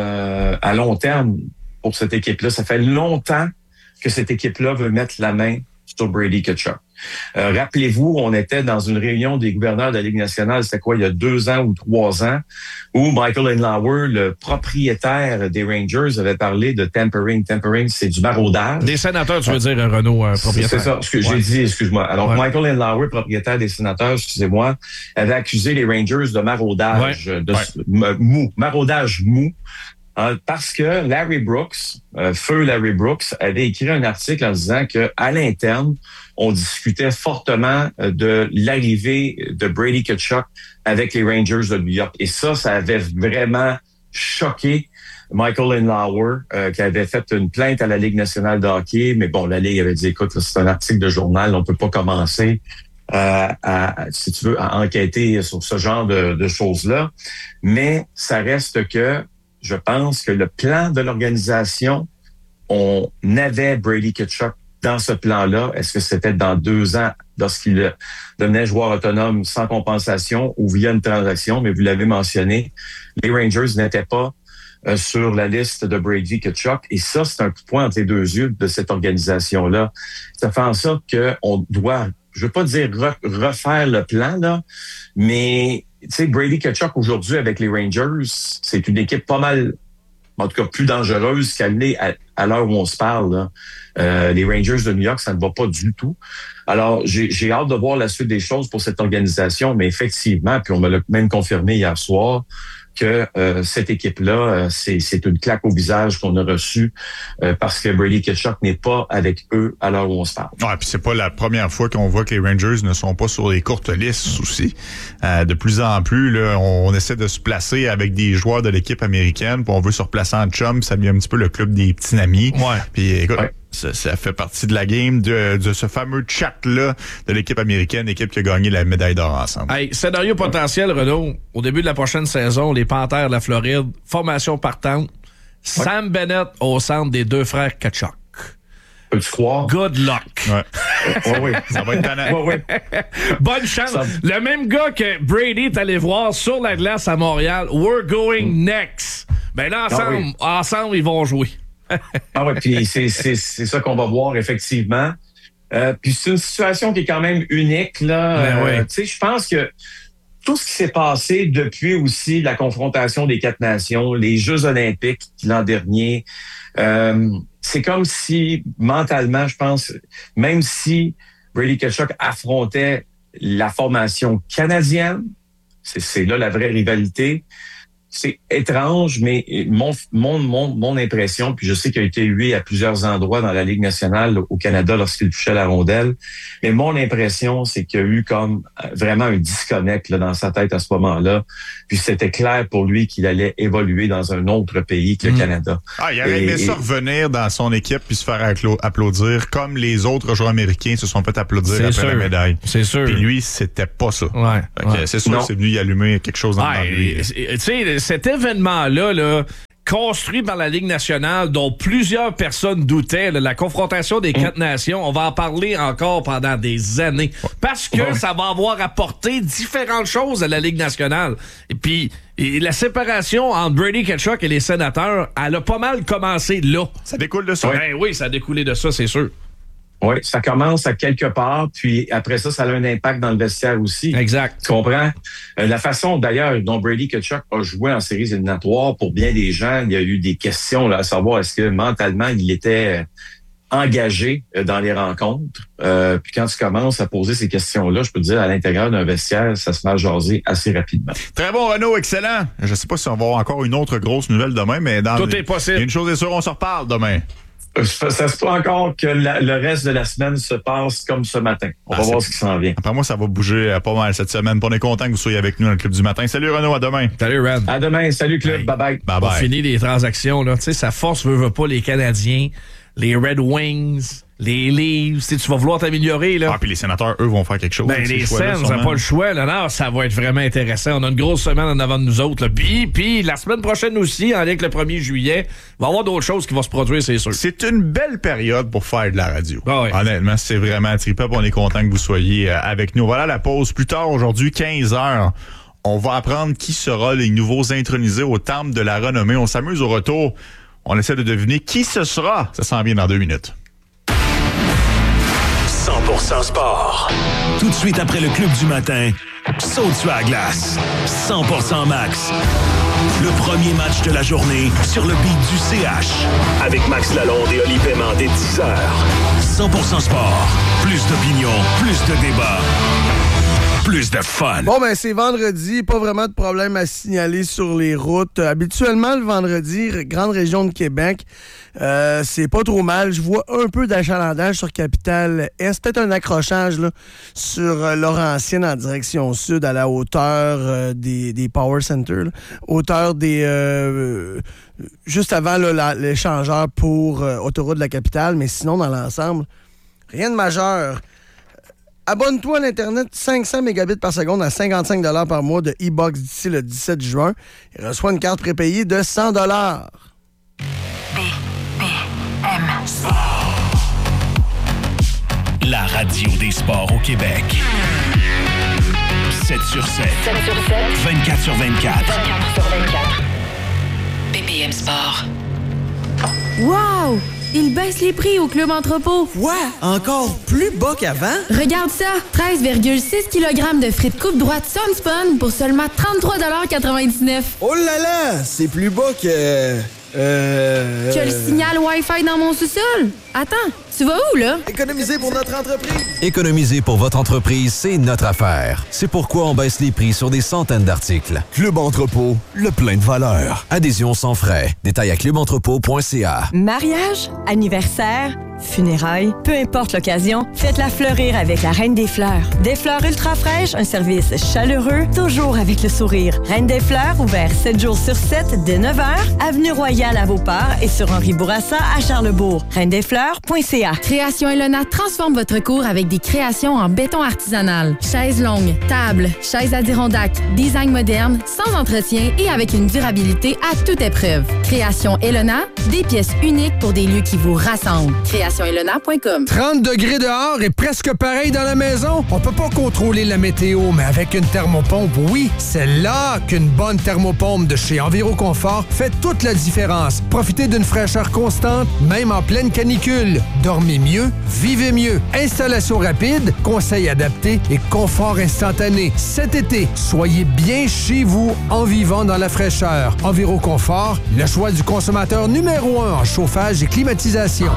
Speaker 18: à long terme pour cette équipe-là. Ça fait longtemps que cette équipe-là veut mettre la main sur Brady Tkachuk. Rappelez-vous, on était dans une réunion des gouverneurs de la Ligue nationale, c'était quoi, il y a 2 ans ou 3 ans, où Michael Andlauer, le propriétaire des Rangers, avait parlé de tampering. Tampering, c'est du maraudage.
Speaker 12: Des Sénateurs, tu veux dire, Renaud, propriétaire.
Speaker 18: C'est ça, ce que j'ai dit, excuse-moi. Alors, Michael Andlauer, propriétaire des Sénateurs, excusez-moi, avait accusé les Rangers de maraudage, maraudage mou. Parce que Larry Brooks, feu Larry Brooks, avait écrit un article en disant que à l'interne, on discutait fortement de l'arrivée de Brady Tkachuk avec les Rangers de New York. Et ça avait vraiment choqué Michael Andlauer, qui avait fait une plainte à la Ligue nationale de hockey. Mais bon, la Ligue avait dit, écoute, là, c'est un article de journal, on peut pas commencer si tu veux, à enquêter sur ce genre de choses-là. Mais ça reste que je pense que le plan de l'organisation, on avait Brady Tkachuk dans ce plan-là. Est-ce que c'était dans 2 ans lorsqu'il devenait joueur autonome sans compensation ou via une transaction? Mais vous l'avez mentionné, les Rangers n'étaient pas sur la liste de Brady Tkachuk. Et ça, c'est un coup de poing entre les 2 yeux de cette organisation-là. Ça fait en sorte qu'on doit, je veux pas dire refaire le plan, là, mais tu sais, Brady Tkachuk aujourd'hui avec les Rangers, c'est une équipe pas mal, en tout cas plus dangereuse qu'elle l'est à l'heure où on se parle. Là. Les Rangers de New York, ça ne va pas du tout. Alors, j'ai hâte de voir la suite des choses pour cette organisation, mais effectivement, puis on me l'a même confirmé hier soir, que cette équipe-là, c'est une claque au visage qu'on a reçue parce que Brady Tkachuk n'est pas avec eux à l'heure où on se parle.
Speaker 11: Ouais, puis c'est pas la première fois qu'on voit que les Rangers ne sont pas sur les courtes listes aussi. De plus en plus, là, on essaie de se placer avec des joueurs de l'équipe américaine, puis on veut se replacer en chum, ça devient un petit peu le club des petits amis.
Speaker 12: Ouais.
Speaker 11: Puis écoute, ça fait partie de la game de ce fameux chat-là de l'équipe américaine, l'équipe qui a gagné la médaille d'or ensemble.
Speaker 12: Hey, scénario potentiel, Renaud. Au début de la prochaine saison, les Panthères de la Floride, formation partante, Sam Bennett au centre des 2 frères Tkachuk.
Speaker 18: Peux-tu croire?
Speaker 12: Good luck.
Speaker 18: Oui,
Speaker 11: ça va être tannant.
Speaker 12: Bonne chance. Le même gars que Brady est allé voir sur la glace à Montréal, we're going next. Ben là, ensemble, ils vont jouer.
Speaker 18: Puis c'est ça qu'on va voir effectivement. Puis c'est une situation qui est quand même unique là. Tu sais, je pense que tout ce qui s'est passé depuis aussi la confrontation des 4 nations, les Jeux olympiques l'an dernier, c'est comme si, mentalement, je pense, même si Brady Tkachuk affrontait la formation canadienne, c'est là la vraie rivalité. C'est étrange, mais mon impression, puis je sais qu'il a été hué à plusieurs endroits dans la Ligue nationale au Canada lorsqu'il touchait la rondelle, mais mon impression, c'est qu'il y a eu comme vraiment un disconnect là, dans sa tête à ce moment-là. Puis c'était clair pour lui qu'il allait évoluer dans un autre pays que le Canada.
Speaker 11: Ah, il aurait aimé ça revenir dans son équipe puis se faire applaudir comme les autres joueurs américains se sont fait applaudir après la médaille.
Speaker 12: C'est sûr.
Speaker 11: Puis lui, c'était pas ça.
Speaker 12: Ouais.
Speaker 11: C'est sûr que c'est venu y allumer quelque chose dans lui.
Speaker 12: Tu sais, cet événement-là, là, construit par la Ligue nationale, dont plusieurs personnes doutaient, là, la confrontation des 4 nations, on va en parler encore pendant des années. Parce que ça va avoir apporté différentes choses à la Ligue nationale. Et puis, la séparation entre Brady Tkachuk et les Sénateurs, elle a pas mal commencé là.
Speaker 11: Ça découle de ça.
Speaker 12: Ben oui, ça a découlé de ça, c'est sûr.
Speaker 18: Oui, ça commence à quelque part, puis après ça a un impact dans le vestiaire aussi.
Speaker 12: Exact.
Speaker 18: Tu comprends? La façon, d'ailleurs, dont Brady Tkachuk a joué en séries éliminatoires, pour bien des gens, il y a eu des questions là, à savoir est-ce que mentalement, il était engagé dans les rencontres. Puis quand tu commences à poser ces questions-là, je peux te dire, à l'intérieur d'un vestiaire, ça se met à jaser assez rapidement.
Speaker 11: Très bon, Renaud, excellent. Je sais pas si on va avoir encore une autre grosse nouvelle demain, mais
Speaker 12: tout est possible.
Speaker 11: Une chose est sûre, on se reparle demain.
Speaker 18: Ça se peut encore que le reste de la semaine se passe comme ce matin. On va voir ce qui s'en vient.
Speaker 11: Après moi, ça va bouger pas mal cette semaine. On est content que vous soyez avec nous dans le Club du matin. Salut Renaud, à demain.
Speaker 12: Salut Red.
Speaker 18: À demain, salut Club, bye-bye.
Speaker 12: Pour finir les transactions, là, tu sais, ça force veut pas les Canadiens, les Red Wings, les Leafs, tu vas vouloir t'améliorer, là.
Speaker 11: Ah, puis les Sénateurs, eux, vont faire quelque chose.
Speaker 12: Ben, les Sens, on n'a pas le choix, là. Non, ça va être vraiment intéressant. On a une grosse semaine en avant de nous autres, là. Puis la semaine prochaine aussi, avec le 1er juillet, il va y avoir d'autres choses qui vont se produire, c'est sûr.
Speaker 11: C'est une belle période pour faire de la radio.
Speaker 12: Ah oui.
Speaker 11: Honnêtement, c'est vraiment trippant. On est content que vous soyez avec nous. Voilà la pause. Plus tard, aujourd'hui, 15h. On va apprendre qui sera les nouveaux intronisés au Temple de la Renommée. On s'amuse au retour. On essaie de deviner qui ce sera. Ça s'en vient dans 2 minutes.
Speaker 10: 100% sport. Tout de suite après le Club du matin, saute sur la glace. 100% max. Le premier match de la journée sur le beat du CH. Avec Max Lalonde et Oli Paiement dès 10h. 100% sport. Plus d'opinion, plus de débat. Plus de fun.
Speaker 14: Bon, ben c'est vendredi, pas vraiment de problème à signaler sur les routes. Habituellement, le vendredi, grande région de Québec, c'est pas trop mal. Je vois un peu d'achalandage sur Capitale-Est, peut-être un accrochage là, sur Laurentienne en direction sud, à la hauteur des Power Centers, là. Hauteur des... juste avant là, l'échangeur pour autoroute de la capitale, mais sinon, dans l'ensemble, rien de majeur. Abonne-toi à l'Internet 500 mégabits par seconde à 55 $ par mois de e-box d'ici le 17 juin et reçois une carte prépayée de 100 $.
Speaker 10: La radio des sports au Québec. 7 sur 7. 24 sur 24.
Speaker 5: BPM Sport.
Speaker 2: Wow! Ils baissent les prix au Club Entrepôt.
Speaker 19: Quoi? Encore plus bas qu'avant?
Speaker 2: Regarde ça! 13,6 kg de frites coupe droite Sunspun pour seulement 33,99 $.
Speaker 19: Oh là là! C'est plus bas que...
Speaker 2: Que le signal Wi-Fi dans mon sous-sol? Attends, tu vas où, là?
Speaker 19: Économiser pour notre entreprise.
Speaker 20: Économiser pour votre entreprise, c'est notre affaire. C'est pourquoi on baisse les prix sur des centaines d'articles.
Speaker 1: Club Entrepôt, le plein de valeur.
Speaker 20: Adhésion sans frais. Détails à clubentrepôt.ca.
Speaker 3: Mariage, anniversaire, funérailles, peu importe l'occasion, faites-la fleurir avec la Reine des Fleurs. Des fleurs ultra fraîches, un service chaleureux, toujours avec le sourire. Reine des Fleurs, ouvert 7 jours sur 7 dès 9h, avenue Royale à Beauport et sur Henri Bourassa à Charlesbourg. reindesfleurs.ca.
Speaker 2: Création Elona transforme votre cour avec des créations en béton artisanal. Chaises longues, tables, chaises Adirondack, design moderne, sans entretien et avec une durabilité à toute épreuve. Création Elona, des pièces uniques pour des lieux qui vous rassemblent. CréationElona.com.
Speaker 7: 30 degrés dehors et presque pareil dans la maison? On peut pas contrôler la météo, mais avec une thermopompe, oui, c'est là qu'une bonne thermopompe de chez Enviroconfort fait toute la différence. Profitez d'une fraîcheur constante, même en pleine canicule. Dormez mieux, vivez mieux. Installation rapide, conseils adaptés et confort instantané. Cet été, soyez bien chez vous en vivant dans la fraîcheur. Enviroconfort, le choix du consommateur numéro 1 en chauffage et climatisation.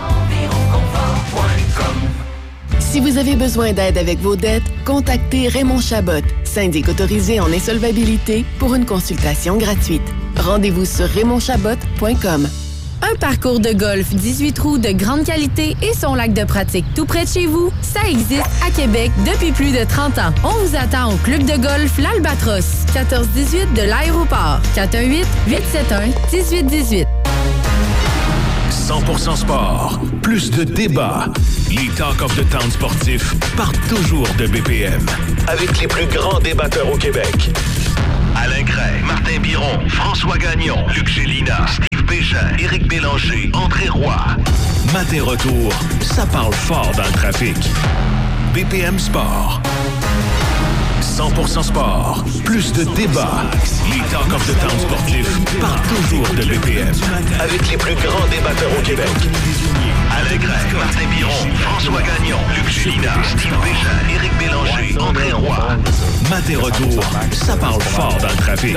Speaker 21: Si vous avez besoin d'aide avec vos dettes, contactez Raymond Chabot, syndic autorisé en insolvabilité, pour une consultation gratuite. Rendez-vous sur raymondchabot.com.
Speaker 2: Un parcours de golf 18 trous de grande qualité et son lac de pratique tout près de chez vous, ça existe à Québec depuis plus de 30 ans. On vous attend au club de golf L'Albatros, 1418 de l'aéroport, 418-871-1818.
Speaker 10: 100% sport, plus de débats. Les Talk of the Town sportifs partent toujours de BPM. Avec les plus grands débatteurs au Québec. Alain Cray, Martin Biron, François Gagnon, Luc Gélina, Steve Bégin, Éric Bélanger, André Roy. Matin retour, ça parle fort dans le trafic. BPM Sport. 100% sport, plus de débats. Les Talk of the Town sportifs partent toujours de BPM. Avec les plus grands débatteurs au Québec. Alain Cray, Martin Biron, François Gagnon, Luc Gélina, Steve Bégin, Éric Bélanger, André Roy. Matin retour, ça parle fort dans le trafic.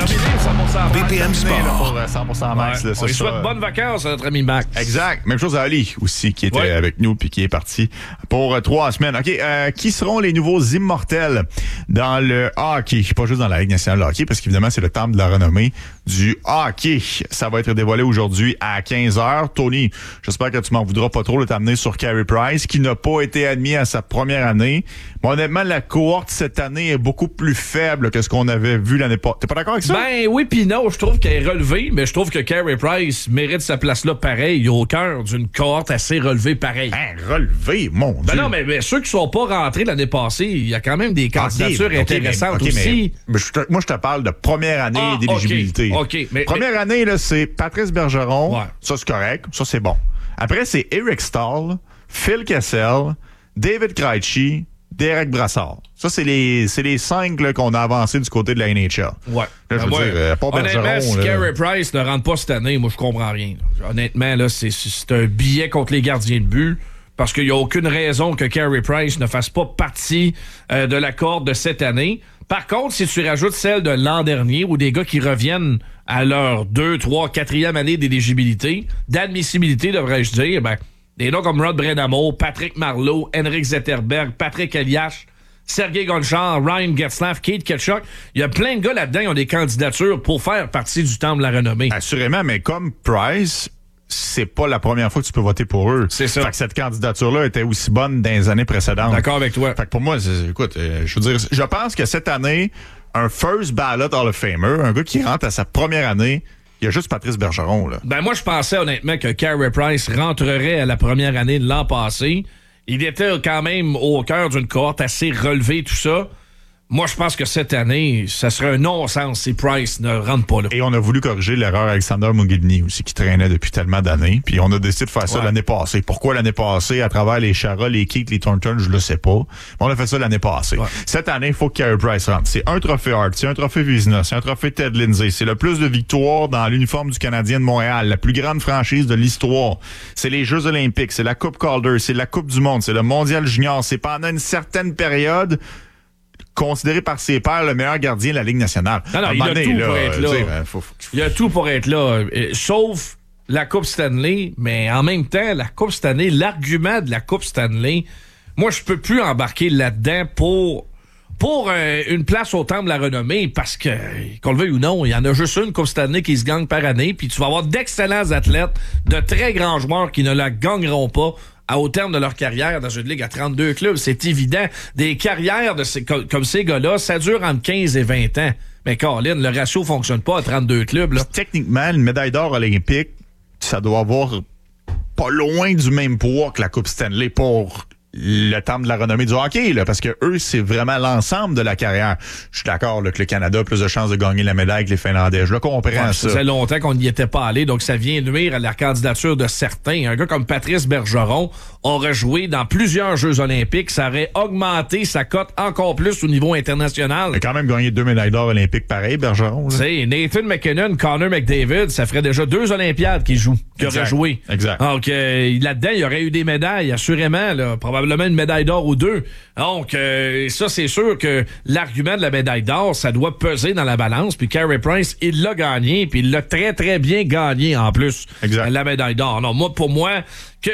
Speaker 10: BPM Sport.
Speaker 11: 100% Max.
Speaker 12: On lui souhaite bonnes vacances à notre ami Max.
Speaker 11: Exact. Même chose à Ali aussi, qui était avec nous puis qui est parti pour 3 semaines. OK, qui seront les nouveaux immortels dans le hockey? Pas juste dans la Ligue nationale de hockey, parce qu'évidemment, c'est le temple de la renommée du hockey. Ça va être dévoilé aujourd'hui à 15h. Tony, j'espère que tu m'en voudras pas trop de t'amener sur Carey Price, qui n'a pas été admis à sa première année. Mais honnêtement, la cohorte cette année est beaucoup plus faible que ce qu'on avait vu l'année passée. T'es pas d'accord avec ça?
Speaker 12: Ben oui pis non, je trouve qu'elle est relevée, mais je trouve que Carey Price mérite sa place là pareil, au cœur d'une cohorte assez relevée pareil.
Speaker 11: Relevée, mon Dieu!
Speaker 12: Ben non, mais ceux qui sont pas rentrés l'année passée, il y a quand même des candidatures intéressantes aussi.
Speaker 11: Mais moi, je te parle de première année d'éligibilité. Première année, là, c'est Patrice Bergeron. Ouais. Ça, c'est correct. Ça, c'est bon. Après, c'est Eric Stahl, Phil Kessel, David Krejci, Derek Brassard. Ça, c'est les 5 là, qu'on a avancé du côté de la NHL.
Speaker 12: Ouais.
Speaker 11: Là, je veux dire, pas
Speaker 12: honnêtement,
Speaker 11: Bergeron.
Speaker 12: Si Carey Price ne rentre pas cette année, moi, je comprends rien. Honnêtement, là, c'est un billet contre les gardiens de but. Parce qu'il n'y a aucune raison que Carey Price ne fasse pas partie de la cohorte de cette année. Par contre, si tu rajoutes celle de l'an dernier, ou des gars qui reviennent à leur 2, 3, 4e année d'éligibilité, d'admissibilité, devrais-je dire, ben, des noms comme Rod Brenamo, Patrick Marleau, Henrik Zetterberg, Patrick Elias, Sergei Gonchar, Ryan Getzlaf, Kate Ketchuk, il y a plein de gars là-dedans qui ont des candidatures pour faire partie du temple de la renommée.
Speaker 11: Assurément, mais comme Price, c'est pas la première fois que tu peux voter pour eux.
Speaker 12: C'est ça.
Speaker 11: Fait que cette candidature-là était aussi bonne dans les années précédentes.
Speaker 12: D'accord avec toi.
Speaker 11: Fait que pour moi, écoute, je veux dire, je pense que cette année, un first ballot Hall of Famer, un gars qui rentre à sa première année, il y a juste Patrice Bergeron, là.
Speaker 12: Ben, moi, je pensais honnêtement que Carey Price rentrerait à la première année de l'an passé. Il était quand même au cœur d'une cohorte assez relevée, tout ça. Moi, je pense que cette année, ça serait un non-sens si Price ne rentre pas là.
Speaker 11: Et on a voulu corriger l'erreur Alexander Mogilny aussi, qui traînait depuis tellement d'années. Puis on a décidé de faire ça l'année passée. Pourquoi l'année passée, à travers les Chara, les Keith, les Thornton, je le sais pas. Mais on a fait ça l'année passée. Ouais. Cette année, il faut que Carey Price rentre. C'est un trophée Hart, c'est un trophée Vizina, c'est un trophée Ted Lindsay. C'est le plus de victoires dans l'uniforme du Canadien de Montréal, la plus grande franchise de l'histoire. C'est les Jeux olympiques, c'est la Coupe Calder, c'est la Coupe du monde, c'est le Mondial junior. C'est pendant une certaine période considéré par ses pairs le meilleur gardien de la Ligue nationale.
Speaker 12: Non, il a tout pour être là. Il a tout pour être là. Sauf la Coupe Stanley, mais en même temps, la Coupe Stanley, l'argument de la Coupe Stanley, moi, je peux plus embarquer là-dedans pour une place au temple de la renommée, parce que, qu'on le veuille ou non, il y en a juste une Coupe Stanley qui se gagne par année, puis tu vas avoir d'excellents athlètes, de très grands joueurs qui ne la gagneront pas au terme de leur carrière dans une ligue à 32 clubs. C'est évident. Des carrières comme ces gars-là, ça dure entre 15 et 20 ans. Mais Colin, le ratio fonctionne pas à 32 clubs. Là.
Speaker 11: Techniquement, une médaille d'or olympique, ça doit avoir pas loin du même poids que la Coupe Stanley pour le temple de la renommée du hockey, là, parce que eux, c'est vraiment l'ensemble de la carrière. Je suis d'accord là, que le Canada a plus de chances de gagner la médaille que les Finlandais. Je le comprends, ça.
Speaker 12: Ça faisait longtemps qu'on n'y était pas allé, donc ça vient nuire à la candidature de certains. Un gars comme Patrice Bergeron aurait joué dans plusieurs Jeux olympiques. Ça aurait augmenté sa cote encore plus au niveau international.
Speaker 11: Il a quand même gagné 2 médailles d'or olympiques pareil, Bergeron.
Speaker 12: C'est Nathan McKinnon, Connor McDavid, ça ferait déjà 2 Olympiades qu'il aurait joué.
Speaker 11: Exact.
Speaker 12: Donc, là-dedans, il y aurait eu des médailles, assurément, là, probablement une médaille d'or ou 2. Donc, ça, c'est sûr que l'argument de la médaille d'or, ça doit peser dans la balance. Puis Carey Price, il l'a gagné, puis il l'a très, très bien gagné en plus.
Speaker 11: Exact.
Speaker 12: La médaille d'or. Non, pour moi,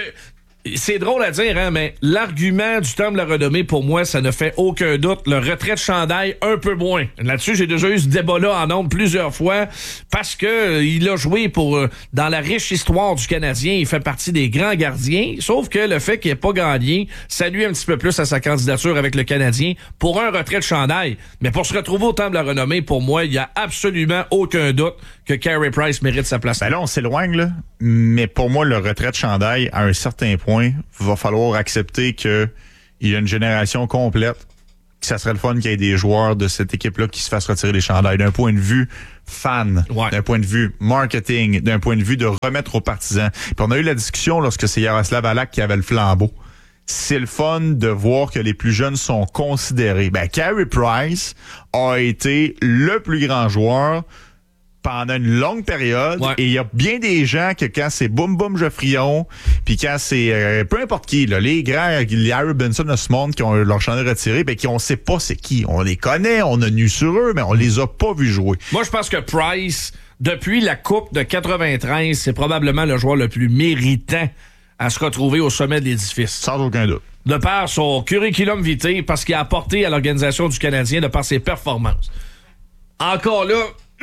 Speaker 12: c'est drôle à dire, hein, mais l'argument du temple de la renommée, pour moi, ça ne fait aucun doute. Le retrait de chandail, un peu moins. Là-dessus, j'ai déjà eu ce débat-là en nombre plusieurs fois parce que il a joué dans la riche histoire du Canadien. Il fait partie des grands gardiens. Sauf que le fait qu'il n'ait pas gagné, ça nuit un petit peu plus à sa candidature avec le Canadien pour un retrait de chandail. Mais pour se retrouver au temple de la renommée, pour moi, il n'y a absolument aucun doute que Carey Price mérite sa place.
Speaker 11: Ben là, on s'éloigne, là. Mais pour moi, le retrait de chandail, à un certain point, va falloir accepter qu'il y a une génération complète, que ça serait le fun qu'il y ait des joueurs de cette équipe-là qui se fassent retirer les chandails. D'un point de vue fan, d'un point de vue marketing, d'un point de vue de remettre aux partisans. Puis on a eu la discussion lorsque c'est Yaroslav Halak qui avait le flambeau. C'est le fun de voir que les plus jeunes sont considérés. Ben, Carey Price a été le plus grand joueur pendant une longue période, et il y a bien des gens que quand c'est Boum Boum Geoffrion, puis quand c'est peu importe qui, là, les grands, les Harry Benson de ce monde qui ont leur chandail retiré, ben qui on sait pas c'est qui. On les connaît, on a nu sur eux, mais on les a pas vus jouer.
Speaker 12: Moi, je pense que Price, depuis la Coupe de 93, c'est probablement le joueur le plus méritant à se retrouver au sommet de l'édifice.
Speaker 11: Sans aucun doute.
Speaker 12: De par son curriculum vitae, parce qu'il a apporté à l'organisation du Canadien, de par ses performances. Encore là,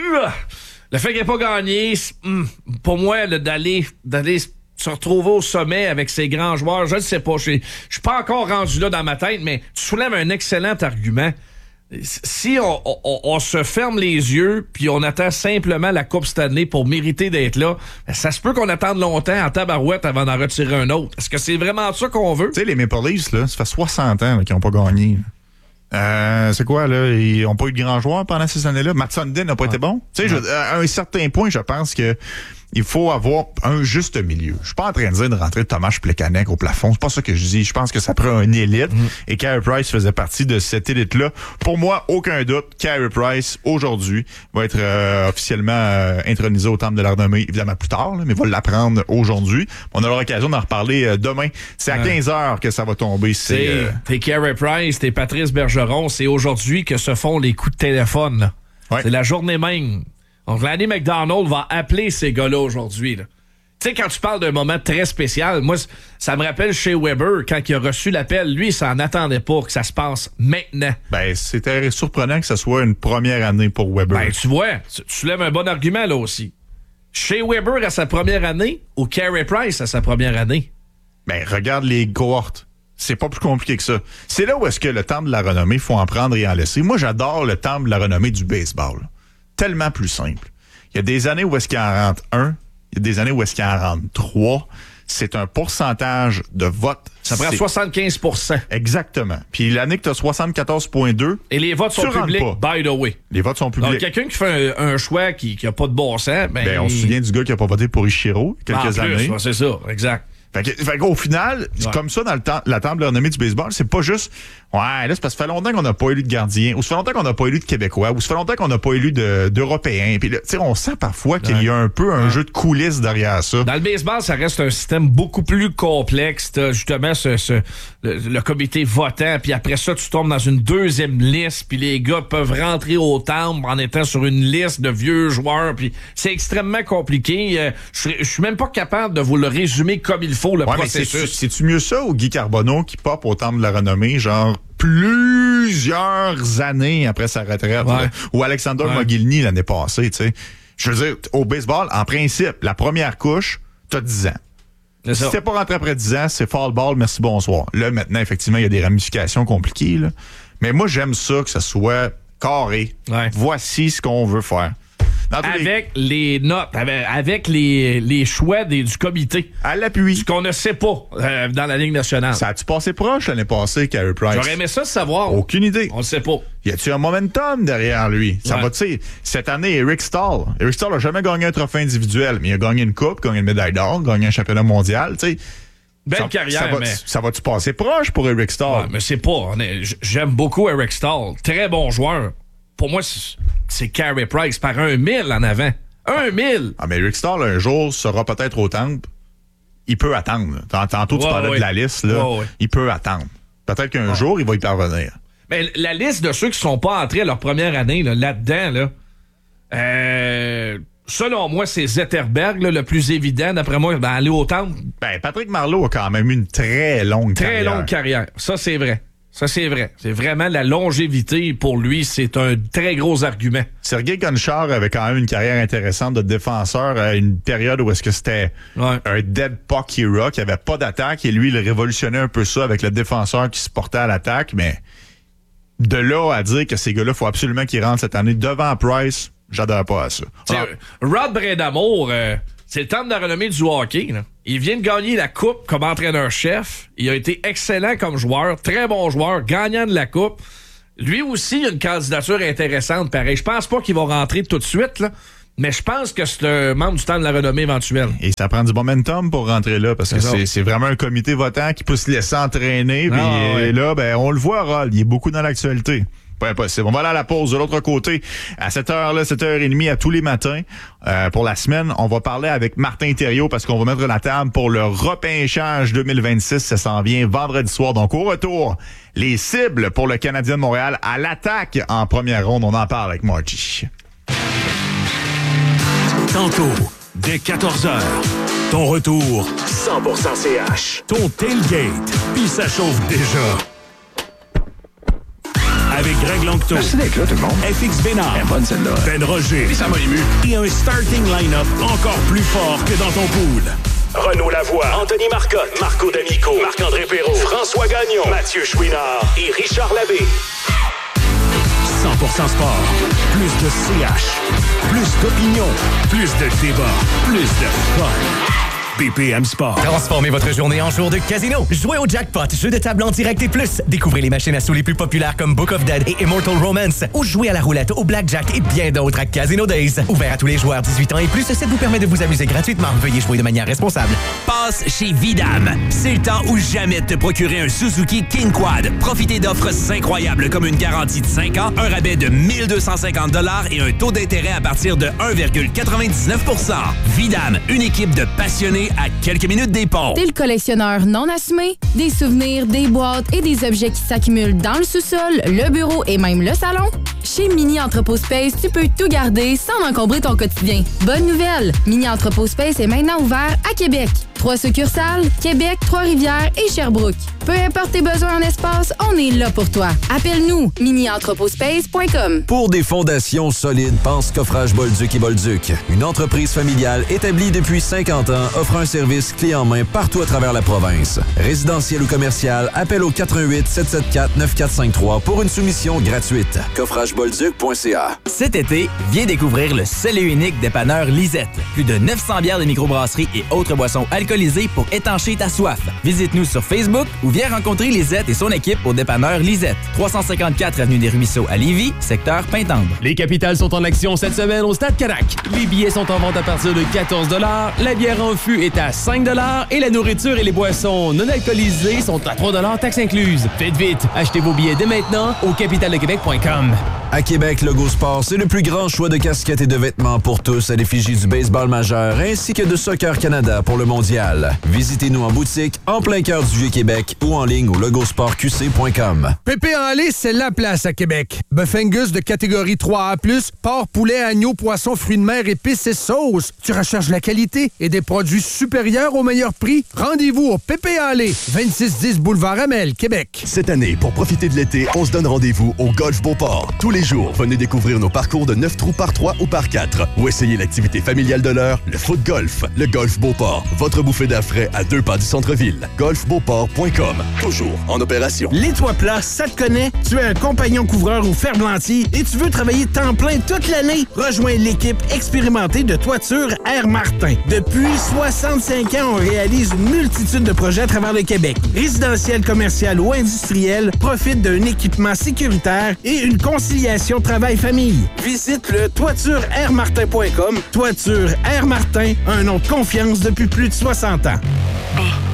Speaker 12: le fait qu'il n'ait pas gagné, pour moi, d'aller se retrouver au sommet avec ces grands joueurs, je ne sais pas. Je suis pas encore rendu là dans ma tête, mais tu soulèves un excellent argument. Si on se ferme les yeux puis on attend simplement la Coupe Stanley pour mériter d'être là, ça se peut qu'on attende longtemps en tabarouette avant d'en retirer un autre. Est-ce que c'est vraiment ça qu'on veut?
Speaker 11: Tu sais, les Maple Leafs, là, ça fait 60 ans qu'ils n'ont pas gagné. C'est quoi, là? Ils n'ont pas eu de grands joueurs pendant ces années-là. Matt Sundin n'a pas été bon. Tu sais, à un certain point, je pense que il faut avoir un juste milieu. Je suis pas en train de dire de rentrer Tomáš Plekanec au plafond. C'est pas ça que je dis. Je pense que ça prend une élite. Et Carey Price faisait partie de cette élite-là. Pour moi, aucun doute, Carey Price, aujourd'hui, va être officiellement intronisé au temple de la renommée, évidemment plus tard, là, mais va l'apprendre aujourd'hui. On aura l'occasion d'en reparler demain. C'est à 15h que ça va tomber.
Speaker 12: T'es Carey Price, t'es Patrice Bergeron. C'est aujourd'hui que se font les coups de téléphone. Là. Ouais. C'est la journée même. Donc, Lanny McDonald va appeler ces gars-là aujourd'hui. Tu sais, quand tu parles d'un moment très spécial, moi, ça me rappelle chez Weber, quand il a reçu l'appel, lui, il s'en attendait pas que ça se passe maintenant.
Speaker 11: Ben, c'était surprenant que ce soit une première année pour Weber.
Speaker 12: Ben, tu vois, tu soulèves un bon argument, là aussi. Chez Weber à sa première année ou Carey Price à sa première année?
Speaker 11: Ben, regarde les cohortes. C'est pas plus compliqué que ça. C'est là où est-ce que le temple de la renommée, il faut en prendre et en laisser. Moi, j'adore le temple de la renommée du baseball. Tellement plus simple. Il y a des années où est-ce qu'il en rentre 1, il y a des années où est-ce qu'il en rentre 3. C'est un pourcentage de vote.
Speaker 12: Ça prend 75%.
Speaker 11: Exactement. Puis l'année que tu as 74,2.
Speaker 12: Et les votes sont publics, by the way.
Speaker 11: Les votes sont publics.
Speaker 12: Donc, quelqu'un qui fait un choix qui a pas de bon sens,
Speaker 11: on se souvient du gars qui a pas voté pour Ichiro quelques années.
Speaker 12: C'est ça, exact.
Speaker 11: Fait qu'au final, comme ça, dans la temple de la renommée du baseball, c'est pas juste là, c'est parce que ça fait longtemps qu'on n'a pas élu de gardien, ou ça fait longtemps qu'on n'a pas élu de Québécois, ou ça fait longtemps qu'on n'a pas élu d'Européens. Puis tu sais, on sent parfois qu'il y a un peu un jeu de coulisses derrière ça.
Speaker 12: Dans le baseball, ça reste un système beaucoup plus complexe. T'as justement le comité votant, puis après ça, tu tombes dans une deuxième liste, puis les gars peuvent rentrer au temple en étant sur une liste de vieux joueurs, puis c'est extrêmement compliqué. Je suis même pas capable de vous le résumer comme il faut, le processus.
Speaker 11: C'est-tu mieux ça ou Guy Carbonneau qui pop au temple de la renommée, genre plusieurs années après sa retraite, ou Alexander Mogilny l'année passée, tu sais. Je veux dire, au baseball, en principe, la première couche, t'as 10 ans. Si t'es pas rentré après 10 ans, c'est fall ball, merci, bonsoir. Là, maintenant, effectivement, il y a des ramifications compliquées, là. Mais moi, j'aime ça, que ça soit carré. Voici ce qu'on veut faire.
Speaker 12: avec les notes, avec les choix du comité.
Speaker 11: À l'appui.
Speaker 12: Ce qu'on ne sait pas dans la Ligue nationale.
Speaker 11: Ça a-tu passé proche l'année passée, Carey Price?
Speaker 12: J'aurais aimé ça de savoir.
Speaker 11: Aucune idée.
Speaker 12: On le sait pas.
Speaker 11: Y a-tu un momentum derrière lui? Ça va, tu sais, cette année, Eric Stahl. Eric Stahl n'a jamais gagné un trophée individuel, mais il a gagné une coupe, gagné une médaille d'or, gagné un championnat mondial, tu sais.
Speaker 12: Belle carrière, mais...
Speaker 11: Ça va-tu passer proche pour Eric Stahl?
Speaker 12: Ouais, mais c'est pas. J'aime beaucoup Eric Stahl. Très bon joueur. Pour moi, c'est Carey Price par 1,000 en avant. 1,000!
Speaker 11: Ah, mais Eric Stahl, un jour, sera peut-être au temple. Il peut attendre. Tantôt, tu parlais de la liste, là. Il peut attendre. Peut-être qu'un jour, il va y parvenir.
Speaker 12: Mais la liste de ceux qui sont pas entrés à leur première année, là-dedans, selon moi, c'est Zetterberg, le plus évident. D'après moi, aller au temple.
Speaker 11: Ben, Patrick Marleau a quand même eu une très longue carrière.
Speaker 12: Très longue carrière. Ça, c'est vrai. C'est vraiment la longévité pour lui, c'est un très gros argument.
Speaker 11: Sergei Gonchar avait quand même une carrière intéressante de défenseur à une période où est-ce que c'était un dead puck hero, qui avait pas d'attaque, et lui, il révolutionnait un peu ça avec le défenseur qui se portait à l'attaque, mais de là à dire que ces gars-là, faut absolument qu'ils rentrent cette année devant Price, j'adhère pas à ça.
Speaker 12: Rod Brindamour, c'est le temps de la renommée du hockey, là. Il vient de gagner la coupe comme entraîneur-chef. Il a été excellent comme joueur, très bon joueur, gagnant de la coupe. Lui aussi, il a une candidature intéressante, pareil. Je pense pas qu'il va rentrer tout de suite, là, mais je pense que c'est un membre du temps de la renommée éventuelle. Et ça prend du momentum pour rentrer là, parce que c'est vraiment un comité votant qui peut se laisser entraîner. Et là, on le voit, Rod, il est beaucoup dans l'actualité. Pas impossible. On va aller à la pause de l'autre côté. À cette heure-là, 7h30 à tous les matins. Pour la semaine, on va parler avec Martin Thériault parce qu'on va mettre la table pour le repêchage 2026. Ça s'en vient vendredi soir. Donc, au retour, les cibles pour le Canadien de Montréal à l'attaque en première ronde. On en parle avec Margie.
Speaker 10: Tantôt, dès 14h, ton retour 100% CH. Ton tailgate, puis ça chauffe déjà. Avec Greg Langto. Merci d'être là, tout le monde. FX Bénard. Bonne celle-là. Ben Roger. Puis ça m'a ému. Et un starting line-up encore plus fort que dans ton pool. Renaud Lavoie, Anthony Marcotte, Marco D'Amico, Marc-André Perrault, François Gagnon, Mathieu Chouinard et Richard Labbé. 100% sport. Plus de CH. Plus d'opinion. Plus de débat. Plus de fun. BPM Sport.
Speaker 16: Transformez votre journée en jour de casino. Jouez au jackpot, jeu de table en direct et plus. Découvrez les machines à sous les plus populaires comme Book of Dead et Immortal Romance. Ou jouez à la roulette, au blackjack et bien d'autres à Casino Days. Ouvert à tous les joueurs 18 ans et plus, ça vous permet de vous amuser gratuitement. Veuillez jouer de manière responsable.
Speaker 9: Passe chez Vidam. C'est le temps ou jamais de te procurer un Suzuki King Quad. Profitez d'offres incroyables comme une garantie de 5 ans, un rabais de 1250 $ et un taux d'intérêt à partir de 1,99 %. Vidam, une équipe de passionnés à quelques minutes des ponts.
Speaker 2: T'es le collectionneur non assumé? Des souvenirs, des boîtes et des objets qui s'accumulent dans le sous-sol, le bureau et même le salon? Chez Mini Entrepôt Space, tu peux tout garder sans encombrer ton quotidien. Bonne nouvelle! Mini Entrepôt Space est maintenant ouvert à Québec. 3 succursales, Québec, Trois-Rivières et Sherbrooke. Peu importe tes besoins en espace, on est là pour toi. Appelle-nous, minientrepotspace.com.
Speaker 20: Pour des fondations solides, pense Coffrage Bolduc et Bolduc. Une entreprise familiale établie depuis 50 ans offre un service clé en main partout à travers la province. Résidentiel ou commercial, appelle au 88 774 9453 pour une soumission gratuite. Coffragebolduc.ca.
Speaker 4: Cet été, viens découvrir le seul et unique dépanneur Lisette. Plus de 900 bières de microbrasserie et autres boissons alcoolisées pour étancher ta soif. Visite-nous sur Facebook ou viens rencontrer Lisette et son équipe au dépanneur Lisette. 354 avenue des Ruisseaux à Lévis, secteur Pintendre.
Speaker 15: Les capitales sont en action cette semaine au Stade Carac. Les billets sont en vente à partir de 14 $, la bière en fût est à 5 $ et la nourriture et les boissons non alcoolisées sont à 3 $, taxes incluses. Faites vite, achetez vos billets dès maintenant au capitaledequebec.com.
Speaker 20: À Québec, Logo Sport, c'est le plus grand choix de casquettes et de vêtements pour tous à l'effigie du baseball majeur ainsi que de Soccer Canada pour le mondial. Visitez-nous en boutique, en plein cœur du Vieux-Québec ou en ligne au logosportqc.com.
Speaker 7: Pépé en lait, c'est la place à Québec. Bœuf Angus de catégorie 3A+, porc, poulet, agneau, poisson, fruits de mer, épices et sauces. Tu recherches la qualité et des produits supérieurs au meilleur prix? Rendez-vous au Pépé en lait, 2610 Boulevard Amel, Québec.
Speaker 1: Cette année, pour profiter de l'été, on se donne rendez-vous au Golf Beauport. Tous les jours, venez découvrir nos parcours de 9 trous par 3 ou par 4 ou essayez l'activité familiale de l'heure, le foot-golf. Le Golf Beauport, votre bouffée d'air frais à 2 pas du centre-ville. golfbeauport.com, toujours en opération.
Speaker 6: Les Toits Plats, ça te connaît? Tu es un compagnon couvreur ou ferblantier et tu veux travailler temps plein toute l'année? Rejoins l'équipe expérimentée de Toiture Air Martin. Depuis 65 ans, on réalise une multitude de projets à travers le Québec. Résidentiel, commercial ou industriel, profite d'un équipement sécuritaire et une conciliation travail-famille. Visite le toitureairmartin.com. Toiture Air Martin, un nom de confiance depuis plus de 60 ans.